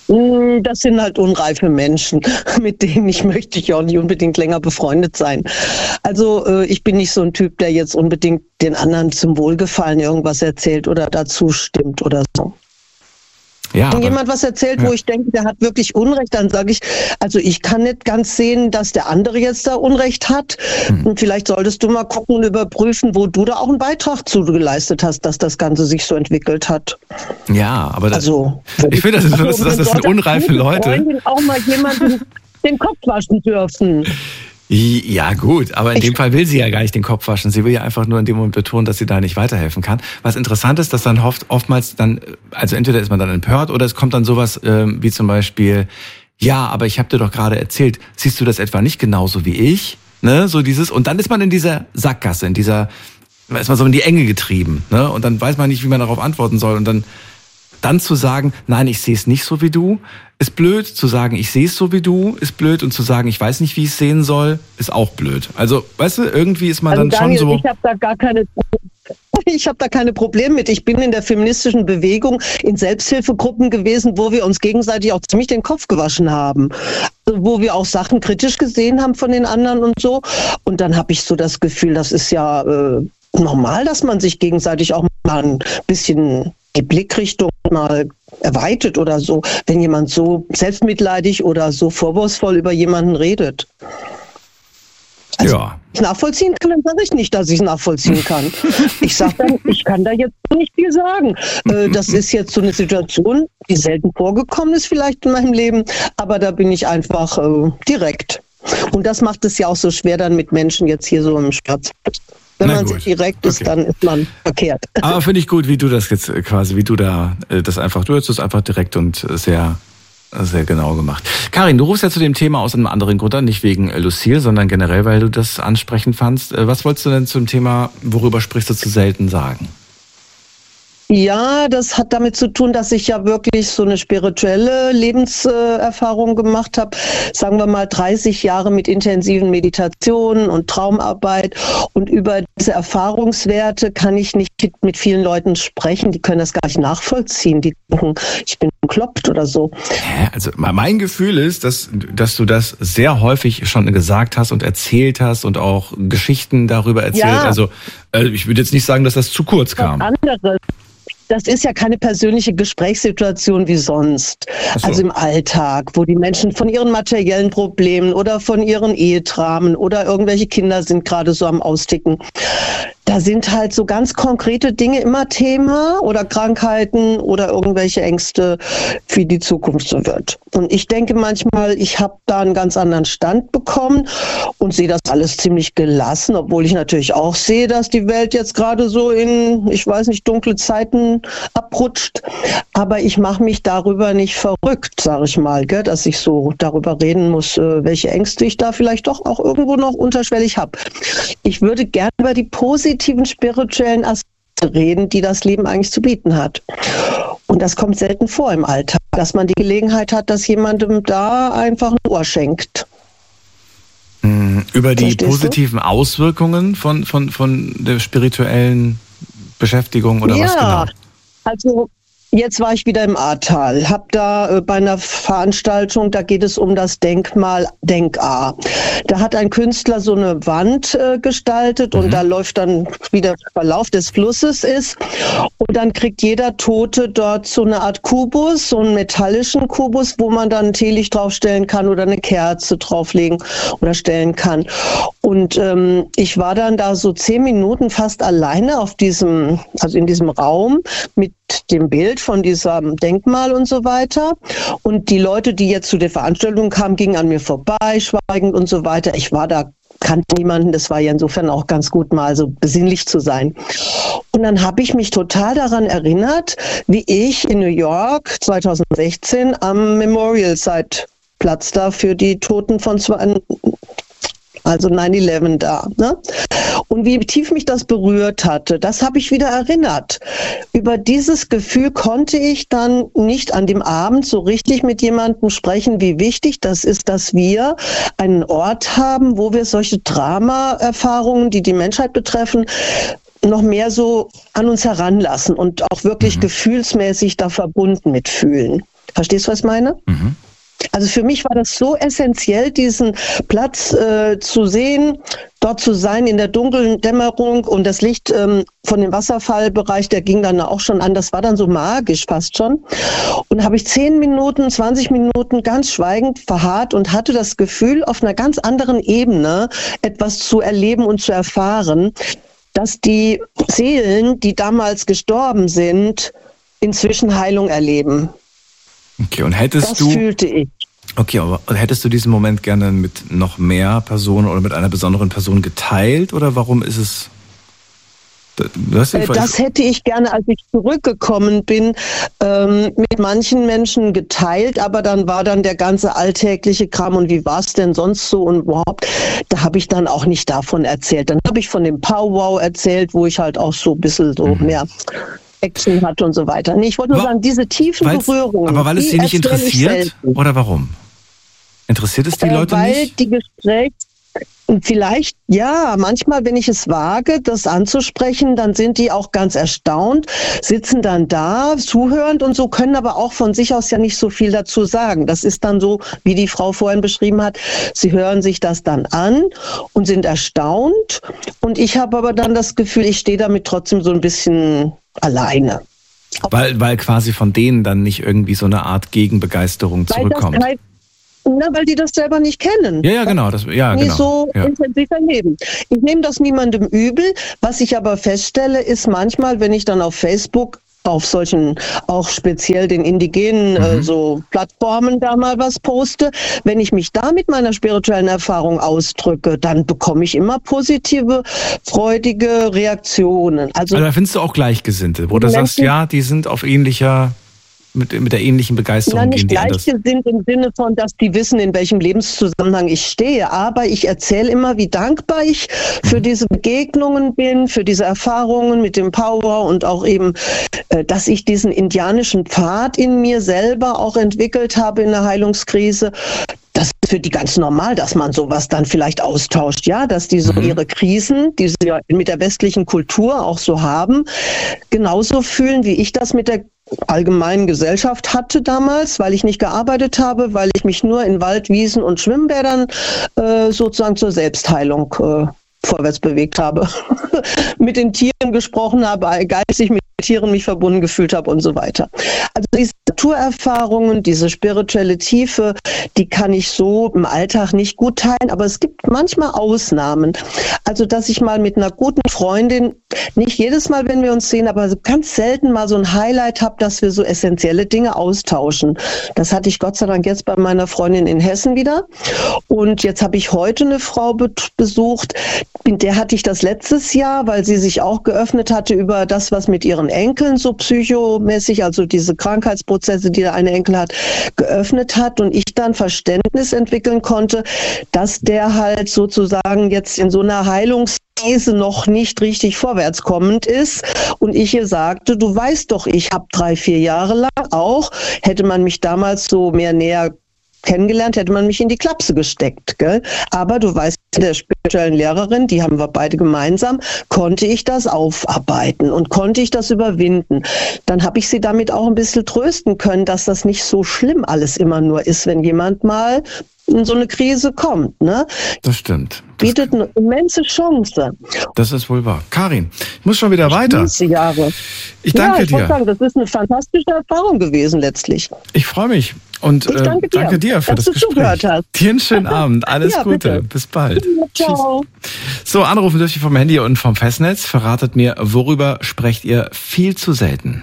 S5: Das sind halt unreife Menschen, mit denen ich möchte ich auch nicht unbedingt länger befreundet sein. Also äh, ich bin nicht so ein Typ, der jetzt unbedingt den anderen zum Wohlgefallen irgendwas erzählt oder dazu stimmt oder so.
S2: Ja,
S5: Wenn jemand was erzählt,
S2: ja.
S5: wo ich denke, der hat wirklich Unrecht, dann sage ich, also ich kann nicht ganz sehen, dass der andere jetzt da Unrecht hat. Hm. Und vielleicht solltest du mal gucken und überprüfen, wo du da auch einen Beitrag zu geleistet hast, dass das Ganze sich so entwickelt hat.
S2: Ja, aber das,
S5: also,
S2: ich finde, das,
S5: also,
S2: das, das, das sind unreife Leute.
S5: Freundin auch mal jemanden den Kopf waschen dürfen.
S2: Ja gut, aber in dem Fall will sie ja gar nicht den Kopf waschen. Sie will ja einfach nur in dem Moment betonen, dass sie da nicht weiterhelfen kann. Was interessant ist, dass dann oft, oftmals dann, also entweder ist man dann empört oder es kommt dann sowas ähm, wie zum Beispiel, ja, aber ich habe dir doch gerade erzählt, siehst du das etwa nicht genauso wie ich? Ne, so dieses, und dann ist man in dieser Sackgasse, in dieser, ist man so in die Enge getrieben, ne? Und dann weiß man nicht, wie man darauf antworten soll. Und dann, dann zu sagen, nein, ich sehe es nicht so wie du, ist blöd. Zu sagen, ich sehe es so wie du, ist blöd. Und zu sagen, ich weiß nicht, wie ich es sehen soll, ist auch blöd. Also, weißt du, irgendwie ist man
S5: also
S2: dann
S5: Daniel,
S2: schon so...
S5: Ich habe da gar keine... Ich habe da keine Probleme mit. Ich bin in der feministischen Bewegung in Selbsthilfegruppen gewesen, wo wir uns gegenseitig auch ziemlich den Kopf gewaschen haben. Also, wo wir auch Sachen kritisch gesehen haben von den anderen und so. Und dann habe ich so das Gefühl, das ist ja äh, normal, dass man sich gegenseitig auch mal ein bisschen die Blickrichtung mal erweitert oder so, wenn jemand so selbstmitleidig oder so vorwurfsvoll über jemanden redet. Also,
S2: ja.
S5: wenn ich nachvollziehen kann, dann sage ich nicht, dass ich es nachvollziehen kann. Ich sage dann, ich kann da jetzt nicht viel sagen. Äh, das ist jetzt so eine Situation, die selten vorgekommen ist vielleicht in meinem Leben, aber da bin ich einfach äh, direkt. Und das macht es ja auch so schwer dann mit Menschen jetzt hier so im Scherz. Wenn
S2: Na
S5: man
S2: gut.
S5: sich direkt ist,
S2: Okay.
S5: dann ist man verkehrt.
S2: Aber finde ich gut, wie du das jetzt quasi, wie du da äh, das einfach, du hast es einfach direkt und sehr, sehr genau gemacht. Karin, du rufst ja zu dem Thema aus einem anderen Grund an, nicht wegen Lucille, sondern generell, weil du das ansprechend fandst. Äh, Was wolltest du denn zum Thema, worüber sprichst du zu selten, sagen?
S5: Ja, das hat damit zu tun, dass ich ja wirklich so eine spirituelle Lebenserfahrung gemacht habe. Sagen wir mal dreißig Jahre mit intensiven Meditationen und Traumarbeit. Und über diese Erfahrungswerte kann ich nicht mit vielen Leuten sprechen. Die können das gar nicht nachvollziehen. Die denken, ich bin bekloppt oder so.
S2: Also mein Gefühl ist, dass, dass du das sehr häufig schon gesagt hast und erzählt hast und auch Geschichten darüber erzählt.
S5: Ja.
S2: Also äh, ich würde jetzt nicht sagen, dass das zu kurz kam.
S5: Was anderes. Das ist ja keine persönliche Gesprächssituation wie sonst.
S2: Ach so.
S5: Also im Alltag, wo die Menschen von ihren materiellen Problemen oder von ihren Ehedramen oder irgendwelche Kinder sind gerade so am Austicken. Da sind halt so ganz konkrete Dinge immer Thema oder Krankheiten oder irgendwelche Ängste, wie die Zukunft so wird. Und ich denke manchmal, ich habe da einen ganz anderen Stand bekommen und sehe das alles ziemlich gelassen, obwohl ich natürlich auch sehe, dass die Welt jetzt gerade so in, ich weiß nicht, dunkle Zeiten abrutscht. Aber ich mache mich darüber nicht verrückt, sage ich mal, gell, dass ich so darüber reden muss, welche Ängste ich da vielleicht doch auch irgendwo noch unterschwellig habe. Ich würde gerne über die positiven spirituellen Aspekte reden, die das Leben eigentlich zu bieten hat. Und das kommt selten vor im Alltag, dass man die Gelegenheit hat, dass jemandem da einfach ein Ohr schenkt.
S2: Über die
S5: Verstehst
S2: positiven
S5: du?
S2: Auswirkungen von, von, von der spirituellen Beschäftigung oder
S5: ja,
S2: was genau?
S5: Also jetzt war ich wieder im Ahrtal, habe da äh, bei einer Veranstaltung, da geht es um das Denkmal Denk-Ahr. Da hat ein Künstler so eine Wand äh, gestaltet und
S2: Mhm.
S5: da läuft dann, wie der Verlauf des Flusses ist. Und dann kriegt jeder Tote dort so eine Art Kubus, so einen metallischen Kubus, wo man dann ein Teelicht draufstellen kann oder eine Kerze drauflegen oder stellen kann. Und ähm, ich war dann da so zehn Minuten fast alleine auf diesem, also in diesem Raum mit dem Bild von diesem Denkmal und so weiter. Und die Leute, die jetzt zu der Veranstaltung kamen, gingen an mir vorbei, schweigend und so weiter. Ich war da, kannte niemanden. Das war ja insofern auch ganz gut, mal so besinnlich zu sein. Und dann habe ich mich total daran erinnert, wie ich in New York zwanzig sechzehn am Memorial Site Platz da für die Toten von zwei, also neun elf da. Ne? Und wie tief mich das berührt hatte, das habe ich wieder erinnert. Über dieses Gefühl konnte ich dann nicht an dem Abend so richtig mit jemandem sprechen, wie wichtig das ist, dass wir einen Ort haben, wo wir solche Drama-Erfahrungen, die die Menschheit betreffen, noch mehr so an uns heranlassen und auch wirklich mhm. gefühlsmäßig da verbunden mitfühlen. Verstehst du, was ich meine?
S2: Mhm.
S5: Also für mich war das so essentiell, diesen Platz äh, zu sehen, dort zu sein in der dunklen Dämmerung und das Licht ähm, von dem Wasserfallbereich, der ging dann auch schon an, das war dann so magisch fast schon. Und habe ich zehn Minuten, zwanzig Minuten ganz schweigend verharrt und hatte das Gefühl, auf einer ganz anderen Ebene etwas zu erleben und zu erfahren, dass die Seelen, die damals gestorben sind, inzwischen Heilung erleben.
S2: Okay, und hättest
S5: das
S2: du...
S5: fühlte ich.
S2: Okay, aber hättest du diesen Moment gerne mit noch mehr Personen oder mit einer besonderen Person geteilt oder warum ist es... Das,
S5: äh, das hätte ich gerne, als ich zurückgekommen bin, ähm, mit manchen Menschen geteilt, aber dann war dann der ganze alltägliche Kram und wie war es denn sonst so und überhaupt, da habe ich dann auch nicht davon erzählt. Dann habe ich von dem Powwow erzählt, wo ich halt auch so ein bisschen so mhm. mehr... Action hat und so weiter. Nee, ich wollte nur sagen, diese tiefen
S2: Weil's,
S5: Berührungen.
S2: Aber weil es Sie nicht interessiert? Oder warum? Interessiert es die äh, Leute
S5: weil
S2: nicht?
S5: Weil die Gespräche, vielleicht, ja, manchmal, wenn ich es wage, das anzusprechen, dann sind die auch ganz erstaunt, sitzen dann da, zuhörend und so, können aber auch von sich aus ja nicht so viel dazu sagen. Das ist dann so, wie die Frau vorhin beschrieben hat, sie hören sich das dann an und sind erstaunt und ich habe aber dann das Gefühl, ich stehe damit trotzdem so ein bisschen alleine.
S2: Weil, weil quasi von denen dann nicht irgendwie so eine Art Gegenbegeisterung
S5: weil
S2: zurückkommt.
S5: Das halt, na, weil die das selber nicht kennen.
S2: Ja, ja, genau. Das, ja,
S5: nicht
S2: genau.
S5: so
S2: ja.
S5: intensiv erleben. Ich nehme das niemandem übel. Was ich aber feststelle, ist manchmal, wenn ich dann auf Facebook auf solchen, auch speziell den indigenen mhm. äh, so Plattformen da mal was poste, wenn ich mich da mit meiner spirituellen Erfahrung ausdrücke, dann bekomme ich immer positive, freudige Reaktionen. Also,
S2: also da findest du auch Gleichgesinnte, wo du Menschen, sagst, ja, die sind auf ähnlicher... Mit, mit der ähnlichen Begeisterung
S5: na, nicht
S2: gehen die anders.
S5: Gleichgesinnt im Sinne von, dass die wissen, in welchem Lebenszusammenhang ich stehe. Aber ich erzähle immer, wie dankbar ich für mhm. diese Begegnungen bin, für diese Erfahrungen mit dem Powwow und auch eben, dass ich diesen indianischen Pfad in mir selber auch entwickelt habe in der Heilungskrise. Das ist für die ganz normal, dass man sowas dann vielleicht austauscht, ja, dass die so mhm. ihre Krisen, die sie ja mit der westlichen Kultur auch so haben, genauso fühlen, wie ich das mit der allgemeinen Gesellschaft hatte damals, weil ich nicht gearbeitet habe, weil ich mich nur in Wald, Wiesen und Schwimmbädern äh, sozusagen zur Selbstheilung äh, vorwärts bewegt habe, mit den Tieren gesprochen habe, geistig mit Tieren mich verbunden gefühlt habe und so weiter. Also diese Naturerfahrungen, diese spirituelle Tiefe, die kann ich so im Alltag nicht gut teilen, aber es gibt manchmal Ausnahmen. Also dass ich mal mit einer guten Freundin, nicht jedes Mal, wenn wir uns sehen, aber ganz selten mal so ein Highlight habe, dass wir so essentielle Dinge austauschen. Das hatte ich Gott sei Dank jetzt bei meiner Freundin in Hessen wieder. Und jetzt habe ich heute eine Frau be- besucht, mit der hatte ich das letztes Jahr, weil sie sich auch geöffnet hatte über das, was mit ihren Enkeln so psychomäßig, also diese Krankheitsprozesse, die der eine Enkel hat, geöffnet hat und ich dann Verständnis entwickeln konnte, dass der halt sozusagen jetzt in so einer Heilungskrise noch nicht richtig vorwärtskommend ist und ich ihr sagte, du weißt doch, ich habe drei, vier Jahre lang auch, hätte man mich damals so mehr näher kennengelernt, hätte man mich in die Klapse gesteckt, gell? Aber du weißt, der spirituellen Lehrerin, die haben wir beide gemeinsam, konnte ich das aufarbeiten und konnte ich das überwinden. Dann habe ich sie damit auch ein bisschen trösten können, dass das nicht so schlimm alles immer nur ist, wenn jemand mal in so eine Krise kommt, ne?
S2: Das stimmt. Das
S5: bietet eine immense Chance.
S2: Das ist wohl wahr. Karin, ich muss schon wieder weiter.
S5: Jahre.
S2: Ich danke
S5: ja, ich
S2: dir.
S5: Sagen, das ist eine fantastische Erfahrung gewesen letztlich.
S2: Ich freue mich und
S5: ich danke,
S2: äh, danke dir, dir für
S5: dass
S2: das
S5: du
S2: Gespräch.
S5: Hast.
S2: Dir einen schönen Abend. Alles
S5: ja,
S2: Gute.
S5: Bitte.
S2: Bis bald.
S5: Ja, ciao.
S2: Tschüss. So, anrufen dürft ihr vom Handy und vom Festnetz. Verratet mir, worüber sprecht ihr viel zu selten?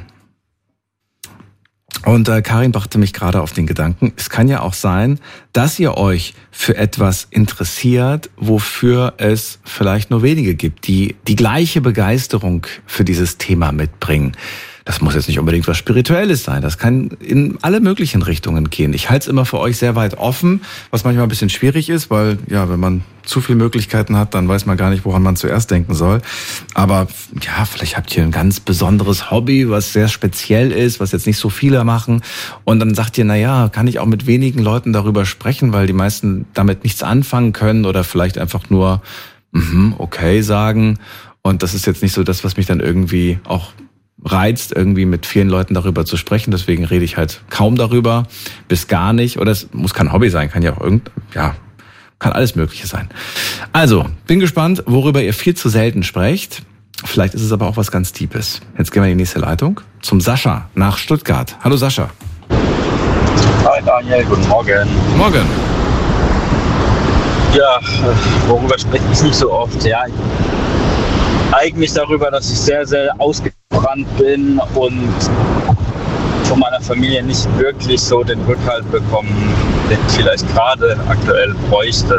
S2: Und äh, Karin brachte mich gerade auf den Gedanken, es kann ja auch sein, dass ihr euch für etwas interessiert, wofür es vielleicht nur wenige gibt, die die gleiche Begeisterung für dieses Thema mitbringen. Das muss jetzt nicht unbedingt was Spirituelles sein. Das kann in alle möglichen Richtungen gehen. Ich halte es immer für euch sehr weit offen, was manchmal ein bisschen schwierig ist, weil ja, wenn man zu viele Möglichkeiten hat, dann weiß man gar nicht, woran man zuerst denken soll. Aber ja, vielleicht habt ihr ein ganz besonderes Hobby, was sehr speziell ist, was jetzt nicht so viele machen. Und dann sagt ihr, na ja, kann ich auch mit wenigen Leuten darüber sprechen, weil die meisten damit nichts anfangen können oder vielleicht einfach nur mm-hmm, okay sagen. Und das ist jetzt nicht so das, was mich dann irgendwie auch reizt, irgendwie mit vielen Leuten darüber zu sprechen. Deswegen rede ich halt kaum darüber, bis gar nicht. Oder es muss kein Hobby sein, kann ja auch irgend, ja, kann alles Mögliche sein. Also, bin gespannt, worüber ihr viel zu selten sprecht. Vielleicht ist es aber auch was ganz Tiefes. Jetzt gehen wir in die nächste Leitung zum Sascha nach Stuttgart. Hallo Sascha.
S6: Hi Daniel, guten Morgen.
S2: Morgen.
S6: Ja, worüber spreche ich nicht so oft? Ja, eigentlich darüber, dass ich sehr, sehr ausgebrannt bin und von meiner Familie nicht wirklich so den Rückhalt bekommen, den ich vielleicht gerade aktuell bräuchte.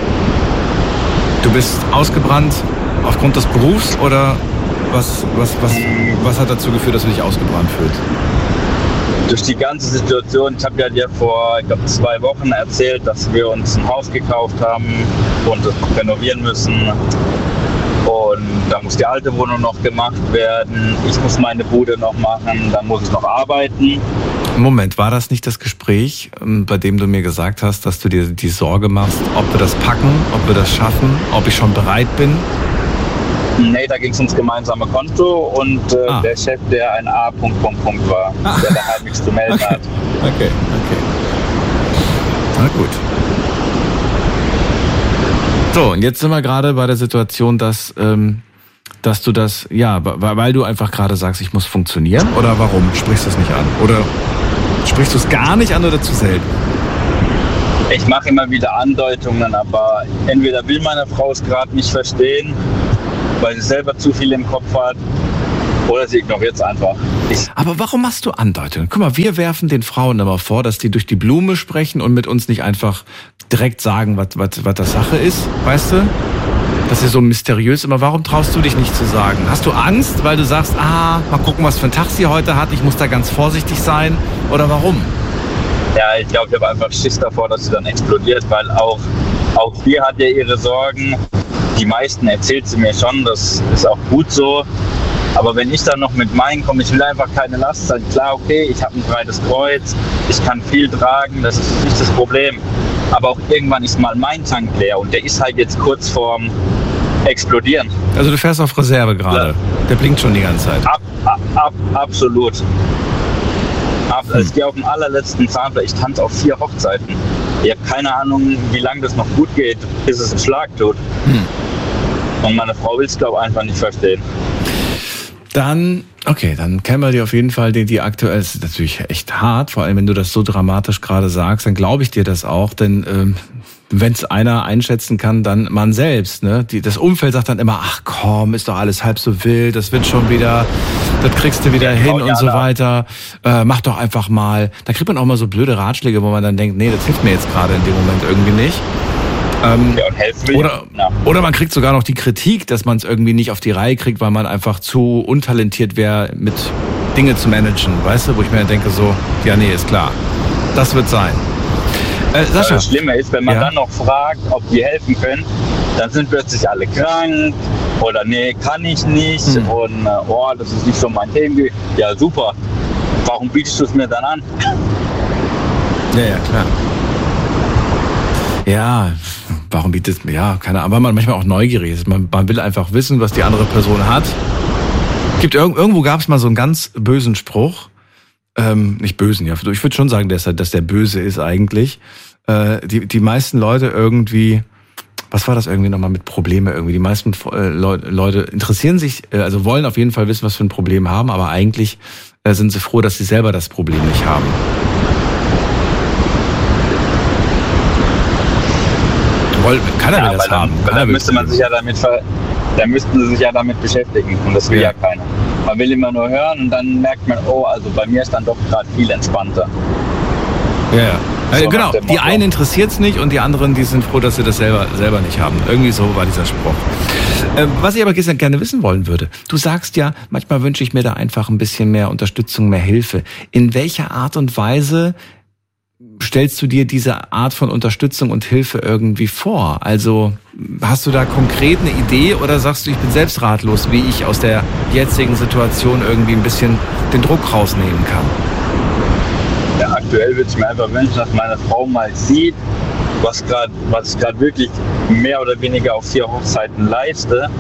S2: Du bist ausgebrannt aufgrund des Berufs oder was, was, was, was hat dazu geführt, dass du dich ausgebrannt fühlst?
S6: Durch die ganze Situation, ich habe ja dir vor, ich glaube, zwei Wochen erzählt, dass wir uns ein Haus gekauft haben und es renovieren müssen. Und da muss die alte Wohnung noch gemacht werden. Ich muss meine Bude noch machen, dann muss ich noch arbeiten.
S2: Moment, war das nicht das Gespräch, bei dem du mir gesagt hast, dass du dir die Sorge machst, ob wir das packen, ob wir das schaffen, ob ich schon bereit bin?
S6: Nee, da ging es ums gemeinsame Konto und äh, ah. der Chef, der ein A. Punkt, Punkt, Punkt war, ah. der da halt nichts zu melden
S2: okay.
S6: hat.
S2: Okay, okay. Na gut. So, und jetzt sind wir gerade bei der Situation, dass, ähm, dass du das, ja, weil du einfach gerade sagst, ich muss funktionieren, oder warum sprichst du es nicht an? Oder sprichst du es gar nicht an oder zu selten?
S6: Ich mache immer wieder Andeutungen, aber entweder will meine Frau es gerade nicht verstehen, weil sie selber zu viel im Kopf hat, oder sie ignoriert es einfach. Ich
S2: Aber warum machst du Andeutungen? Guck mal, wir werfen den Frauen immer vor, dass die durch die Blume sprechen und mit uns nicht einfach direkt sagen, was, was, was das Sache ist, weißt du? Das ist so mysteriös immer. Warum traust du dich nicht zu sagen? Hast du Angst, weil du sagst, ah, mal gucken, was für einen Tag sie heute hat, ich muss da ganz vorsichtig sein? Oder warum?
S6: Ja, ich glaube, ich habe einfach Schiss davor, dass sie dann explodiert, weil auch, auch sie hat ja ihre Sorgen. Die meisten erzählt sie mir schon, das ist auch gut so. Aber wenn ich dann noch mit meinen komme, ich will einfach keine Last sein. Klar, okay, ich habe ein breites Kreuz, ich kann viel tragen, das ist nicht das Problem. Aber auch irgendwann ist mal mein Tank leer und der ist halt jetzt kurz vorm Explodieren.
S2: Also du fährst auf Reserve gerade, ja. Der blinkt schon die ganze Zeit.
S6: Ab, ab, ab, absolut. Ab, hm. Ich gehe auf den allerletzten Zahnfleisch, ich tanze auf vier Hochzeiten. Ich habe keine Ahnung, wie lange das noch gut geht, bis es einen Schlag tut. Hm. Und meine Frau will es, glaube ich, einfach nicht verstehen.
S2: Dann, okay, dann kennen wir dir auf jeden Fall, die, die aktuell ist natürlich echt hart, vor allem wenn du das so dramatisch gerade sagst, dann glaube ich dir das auch, denn ähm, wenn es einer einschätzen kann, dann man selbst, ne? Die, das Umfeld sagt dann immer, ach komm, ist doch alles halb so wild, das wird schon wieder, das kriegst du wieder hin und so weiter, äh, mach doch einfach mal. Da kriegt man auch mal so blöde Ratschläge, wo man dann denkt, nee, das hilft mir jetzt gerade in dem Moment irgendwie nicht. Ähm,
S6: ja, und helfen
S2: oder, ja. oder man kriegt sogar noch die Kritik, dass man es irgendwie nicht auf die Reihe kriegt, weil man einfach zu untalentiert wäre, mit Dinge zu managen, weißt du, wo ich mir denke so, ja nee, ist klar, das wird sein. Äh, Sascha.
S6: Das Schlimme ist, wenn man ja. dann noch fragt, ob die helfen können, dann sind plötzlich alle krank oder nee, kann ich nicht hm. und oh, das ist nicht so mein Thema. Ja super, warum bietest du es mir dann an?
S2: Ja, ja, klar. Ja, warum bietet es mir? Ja, keine Ahnung, weil man manchmal auch neugierig ist. Man, man will einfach wissen, was die andere Person hat. Gibt irgendwo gab es mal so einen ganz bösen Spruch. Ähm, nicht bösen, ja. Ich würde schon sagen, dass, dass der böse ist eigentlich. Äh, die, die meisten Leute irgendwie, was war das irgendwie nochmal mit Probleme irgendwie? Die meisten äh, Leute interessieren sich, äh, also wollen auf jeden Fall wissen, was für ein Problem haben, aber eigentlich äh, sind sie froh, dass sie selber das Problem nicht haben. Keiner
S6: ja,
S2: will das
S6: dann,
S2: haben.
S6: Dann müsste man sich ja damit ver- dann müssten sie sich ja damit beschäftigen und das will ja. ja keiner. Man will immer nur hören und dann merkt man, oh, also bei mir ist dann doch gerade viel entspannter.
S2: Ja, ja. So genau, die einen interessiert es nicht und die anderen, die sind froh, dass sie das selber, selber nicht haben. Irgendwie so war dieser Spruch. Äh, was ich aber gestern gerne wissen wollen würde, du sagst ja, manchmal wünsche ich mir da einfach ein bisschen mehr Unterstützung, mehr Hilfe. In welcher Art und Weise stellst du dir diese Art von Unterstützung und Hilfe irgendwie vor? Also hast du da konkret eine Idee oder sagst du, ich bin selbst ratlos, wie ich aus der jetzigen Situation irgendwie ein bisschen den Druck rausnehmen kann?
S6: Ja, aktuell würde ich mir einfach wünschen, dass meine Frau mal sieht, was, grad, was ich gerade wirklich mehr oder weniger auf vier Hochzeiten leiste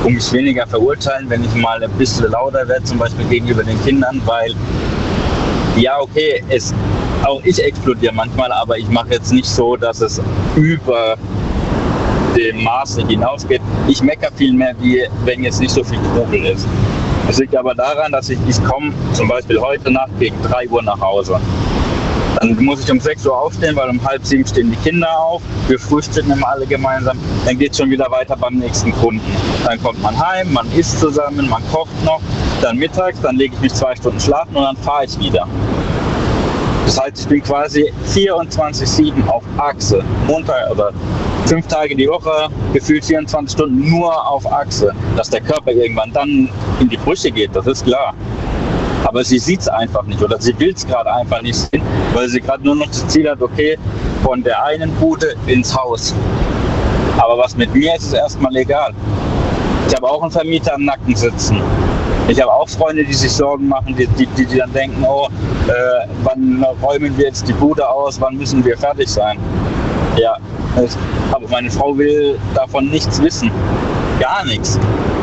S6: um mich weniger verurteilen, wenn ich mal ein bisschen lauter werde, zum Beispiel gegenüber den Kindern, weil ja, okay, es, auch ich explodiere manchmal, aber ich mache jetzt nicht so, dass es über dem Maße hinausgeht. Ich meckere viel mehr, wie wenn jetzt nicht so viel Trubel ist. Es liegt aber daran, dass ich, ich komme zum Beispiel heute Nacht gegen drei Uhr nach Hause. Dann muss ich um sechs Uhr aufstehen, weil um halb sieben stehen die Kinder auf. Wir frühstücken immer alle gemeinsam. Dann geht es schon wieder weiter beim nächsten Kunden. Dann kommt man heim, man isst zusammen, man kocht noch. Dann mittags, dann lege ich mich zwei Stunden schlafen und dann fahre ich wieder. Das heißt, ich bin quasi vierundzwanzig sieben auf Achse. Montag oder fünf Tage die Woche, gefühlt vierundzwanzig Stunden nur auf Achse. Dass der Körper irgendwann dann in die Brüche geht, das ist klar. Aber sie sieht es einfach nicht oder sie will es gerade einfach nicht sehen, weil sie gerade nur noch das Ziel hat, okay, von der einen Bude ins Haus. Aber was mit mir ist, ist erstmal egal. Ich habe auch einen Vermieter am Nacken sitzen. Ich habe auch Freunde, die sich Sorgen machen, die, die, die dann denken, oh, äh, wann räumen wir jetzt die Bude aus, wann müssen wir fertig sein? Ja, es, aber meine Frau will davon nichts wissen. Gar nichts.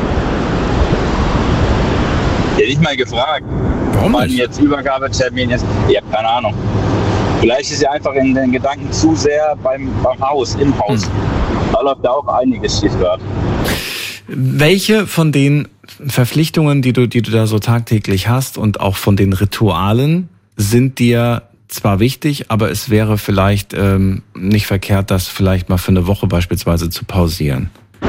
S6: Die hat nicht mal gefragt,
S2: warum
S6: wann
S2: nicht?
S6: Jetzt Übergabetermin ist. Ich habe keine Ahnung. Vielleicht ist sie einfach in den Gedanken zu sehr beim, beim Haus, im Haus. Hm. Da läuft da auch einiges schief gerade.
S2: Welche von den Verpflichtungen, die du, die du da so tagtäglich hast und auch von den Ritualen sind dir zwar wichtig, aber es wäre vielleicht ähm, nicht verkehrt, das vielleicht mal für eine Woche beispielsweise zu pausieren?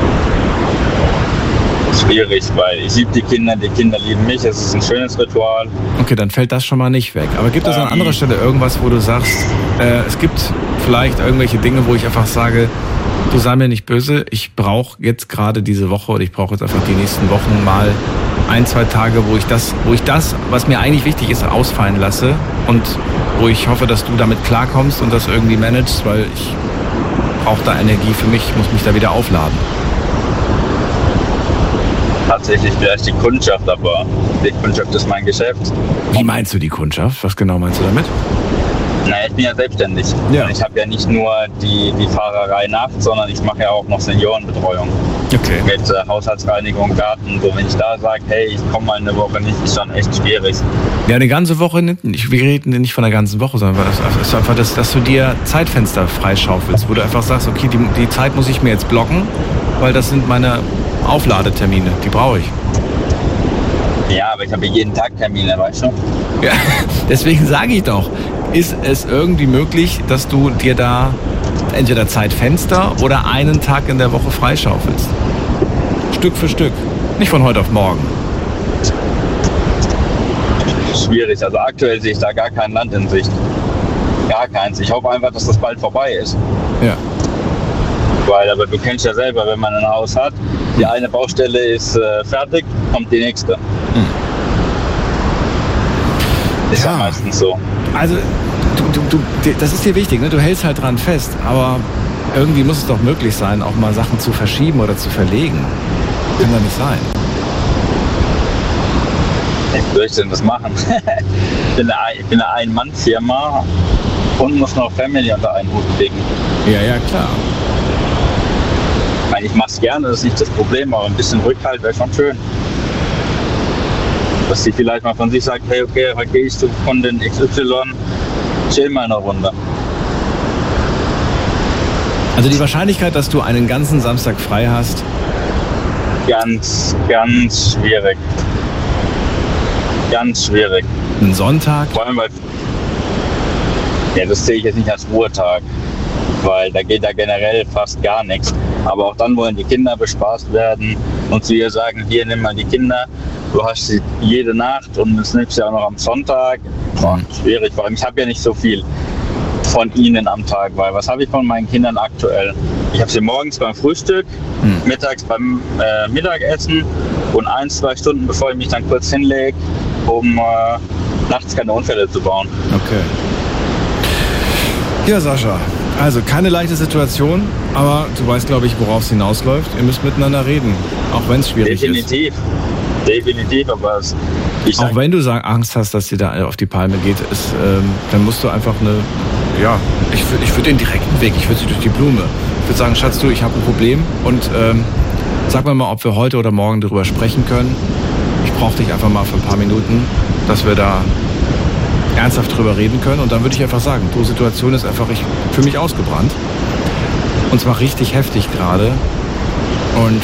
S6: Schwierig, weil ich liebe die Kinder, die Kinder lieben mich, es ist ein schönes Ritual.
S2: Okay, dann fällt das schon mal nicht weg. Aber gibt es an anderer Stelle irgendwas, wo du sagst, äh, es gibt vielleicht irgendwelche Dinge, wo ich einfach sage, du sei mir nicht böse, ich brauche jetzt gerade diese Woche oder ich brauche jetzt einfach die nächsten Wochen mal ein, zwei Tage, wo ich das, wo ich das, was mir eigentlich wichtig ist, ausfallen lasse und wo ich hoffe, dass du damit klarkommst und das irgendwie managst, weil ich brauche da Energie für mich, ich muss mich da wieder aufladen.
S6: Tatsächlich vielleicht die Kundschaft, aber die Kundschaft ist mein Geschäft.
S2: Wie meinst du die Kundschaft? Was genau meinst du damit?
S6: Naja, ich bin ja selbstständig.
S2: Ja.
S6: Ich habe ja nicht nur die, die Fahrerei nachts, sondern ich mache ja auch noch Seniorenbetreuung.
S2: Okay.
S6: Mit äh, Haushaltsreinigung, Garten. So, wenn ich da sage, hey, ich komme mal eine Woche nicht, ist schon echt schwierig.
S2: Ja, eine ganze Woche nicht. Wir reden nicht von der ganzen Woche, sondern es ist einfach, das, dass du dir Zeitfenster freischaufelst, wo du einfach sagst, okay, die, die Zeit muss ich mir jetzt blocken, weil das sind meine Aufladetermine, die brauche ich.
S6: Ja, aber ich habe jeden Tag Termine, weißt du?
S2: Ja, deswegen sage ich doch, ist es irgendwie möglich, dass du dir da entweder Zeitfenster oder einen Tag in der Woche freischaufelst? Stück für Stück, nicht von heute auf morgen.
S6: Schwierig, also aktuell sehe ich da gar kein Land in Sicht. Gar keins. Ich hoffe einfach, dass das bald vorbei ist.
S2: Ja.
S6: Weil, aber du kennst ja selber, wenn man ein Haus hat, die eine Baustelle ist äh, fertig, kommt die nächste. Hm. Ist ja. ja meistens so.
S2: Also, du, du, du, das ist dir wichtig, ne? Du hältst halt dran fest, aber irgendwie muss es doch möglich sein, auch mal Sachen zu verschieben oder zu verlegen. Kann doch nicht sein.
S6: Wie soll ich denn das machen? ich bin eine, ich bin eine Ein-Mann-Firma und muss noch Family unter einen Hut kriegen.
S2: Ja, ja, klar.
S6: Ich meine, ich mache es gerne, das ist nicht das Problem, aber ein bisschen Rückhalt wäre schon schön. Dass sie vielleicht mal von sich sagt, hey, okay, heute gehe ich zu Kunden X Y, chill mal eine Runde.
S2: Also die Wahrscheinlichkeit, dass du einen ganzen Samstag frei hast?
S6: Ganz, ganz schwierig. Ganz schwierig.
S2: Ein Sonntag?
S6: Vor allem, weil, ja, das sehe ich jetzt nicht als Ruhetag, weil da geht ja generell fast gar nichts. Aber auch dann wollen die Kinder bespaßt werden und zu ihr sagen, hier, nimm mal die Kinder, du hast sie jede Nacht und das nimmst du ja auch noch am Sonntag. Boah, schwierig, vor allem ich habe ja nicht so viel von ihnen am Tag, weil was habe ich von meinen Kindern aktuell? Ich habe sie morgens beim Frühstück, hm. mittags beim äh, Mittagessen und ein, zwei Stunden, bevor ich mich dann kurz hinlege, um äh, nachts keine Unfälle zu bauen.
S2: Okay. Ja, Sascha, also keine leichte Situation, aber du weißt, glaube ich, worauf es hinausläuft. Ihr müsst miteinander reden, auch wenn es schwierig
S6: Definitiv.
S2: ist.
S6: Definitiv, definitiv, aber es, ich
S2: auch wenn du sag, Angst hast, dass dir da auf die Palme geht, ist, ähm, dann musst du einfach eine, ja, ich würde ich würd den direkten Weg, ich würde sie durch die Blume. Ich würde sagen, Schatz, du, ich habe ein Problem und ähm, Sag mir mal, ob wir heute oder morgen darüber sprechen können. Ich brauche dich einfach mal für ein paar Minuten, dass wir da ernsthaft drüber reden können. Und dann würde ich einfach sagen, die Situation ist einfach ich, für mich ausgebrannt. Und zwar richtig heftig gerade. Und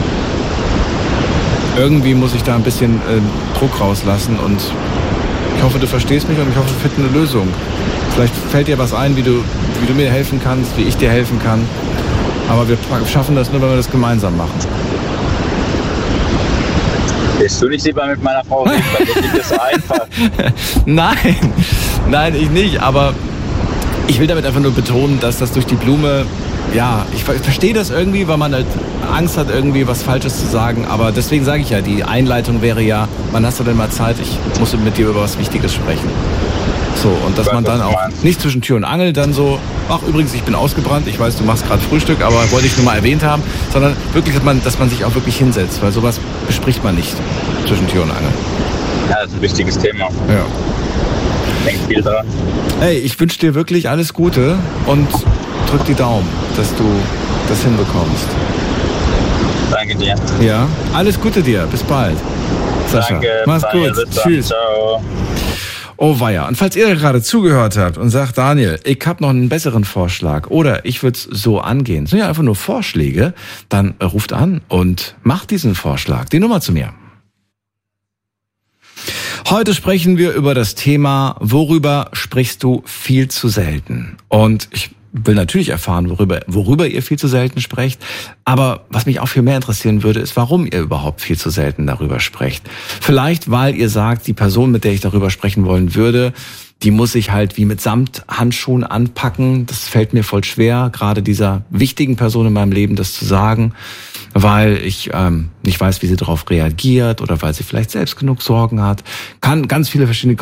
S2: irgendwie muss ich da ein bisschen äh, Druck rauslassen. Und ich hoffe, du verstehst mich und ich hoffe, wir finden eine Lösung. Vielleicht fällt dir was ein, wie du, wie du mir helfen kannst, wie ich dir helfen kann. Aber wir schaffen das nur, wenn wir das gemeinsam machen.
S6: Willst du nicht lieber mit meiner Frau reden? Weil das ist so einfach.
S2: Nein, nein, ich nicht. Aber ich will damit einfach nur betonen, dass das durch die Blume, ja, ich verstehe das irgendwie, weil man halt Angst hat, irgendwie was Falsches zu sagen. Aber deswegen sage ich ja, die Einleitung wäre ja, wann hast du denn mal Zeit? Ich muss mit dir über was Wichtiges sprechen. So, und dass man dann auch nicht zwischen Tür und Angel dann so, ach übrigens, ich bin ausgebrannt, ich weiß, du machst gerade Frühstück, aber wollte ich nur mal erwähnt haben, sondern wirklich, dass man, dass man sich auch wirklich hinsetzt, weil sowas bespricht man nicht zwischen Tür und Angel.
S6: Ja, das ist ein wichtiges Thema.
S2: Ja.
S6: Denk viel dran.
S2: Hey, ich wünsche dir wirklich alles Gute und drück die Daumen, dass du das hinbekommst.
S6: Danke dir.
S2: Ja, alles Gute dir, bis bald. Sascha,
S6: Danke,
S2: mach's
S6: Daniel,
S2: gut,
S6: bis dann.
S2: tschüss.
S6: Ciao.
S2: Oh weia. Und falls ihr gerade zugehört habt und sagt, Daniel, ich habe noch einen besseren Vorschlag oder ich würde es so angehen, das sind ja einfach nur Vorschläge, dann ruft an und macht diesen Vorschlag. Die Nummer zu mir. Heute sprechen wir über das Thema, worüber sprichst du viel zu selten? Und ich will natürlich erfahren, worüber, worüber ihr viel zu selten sprecht. Aber was mich auch viel mehr interessieren würde, ist, warum ihr überhaupt viel zu selten darüber sprecht. Vielleicht, weil ihr sagt, die Person, mit der ich darüber sprechen wollen würde, die muss ich halt wie mit Samthandschuhen anpacken. Das fällt mir voll schwer, gerade dieser wichtigen Person in meinem Leben das zu sagen, weil ich ähm, nicht weiß, wie sie darauf reagiert oder weil sie vielleicht selbst genug Sorgen hat. Kann ganz viele verschiedene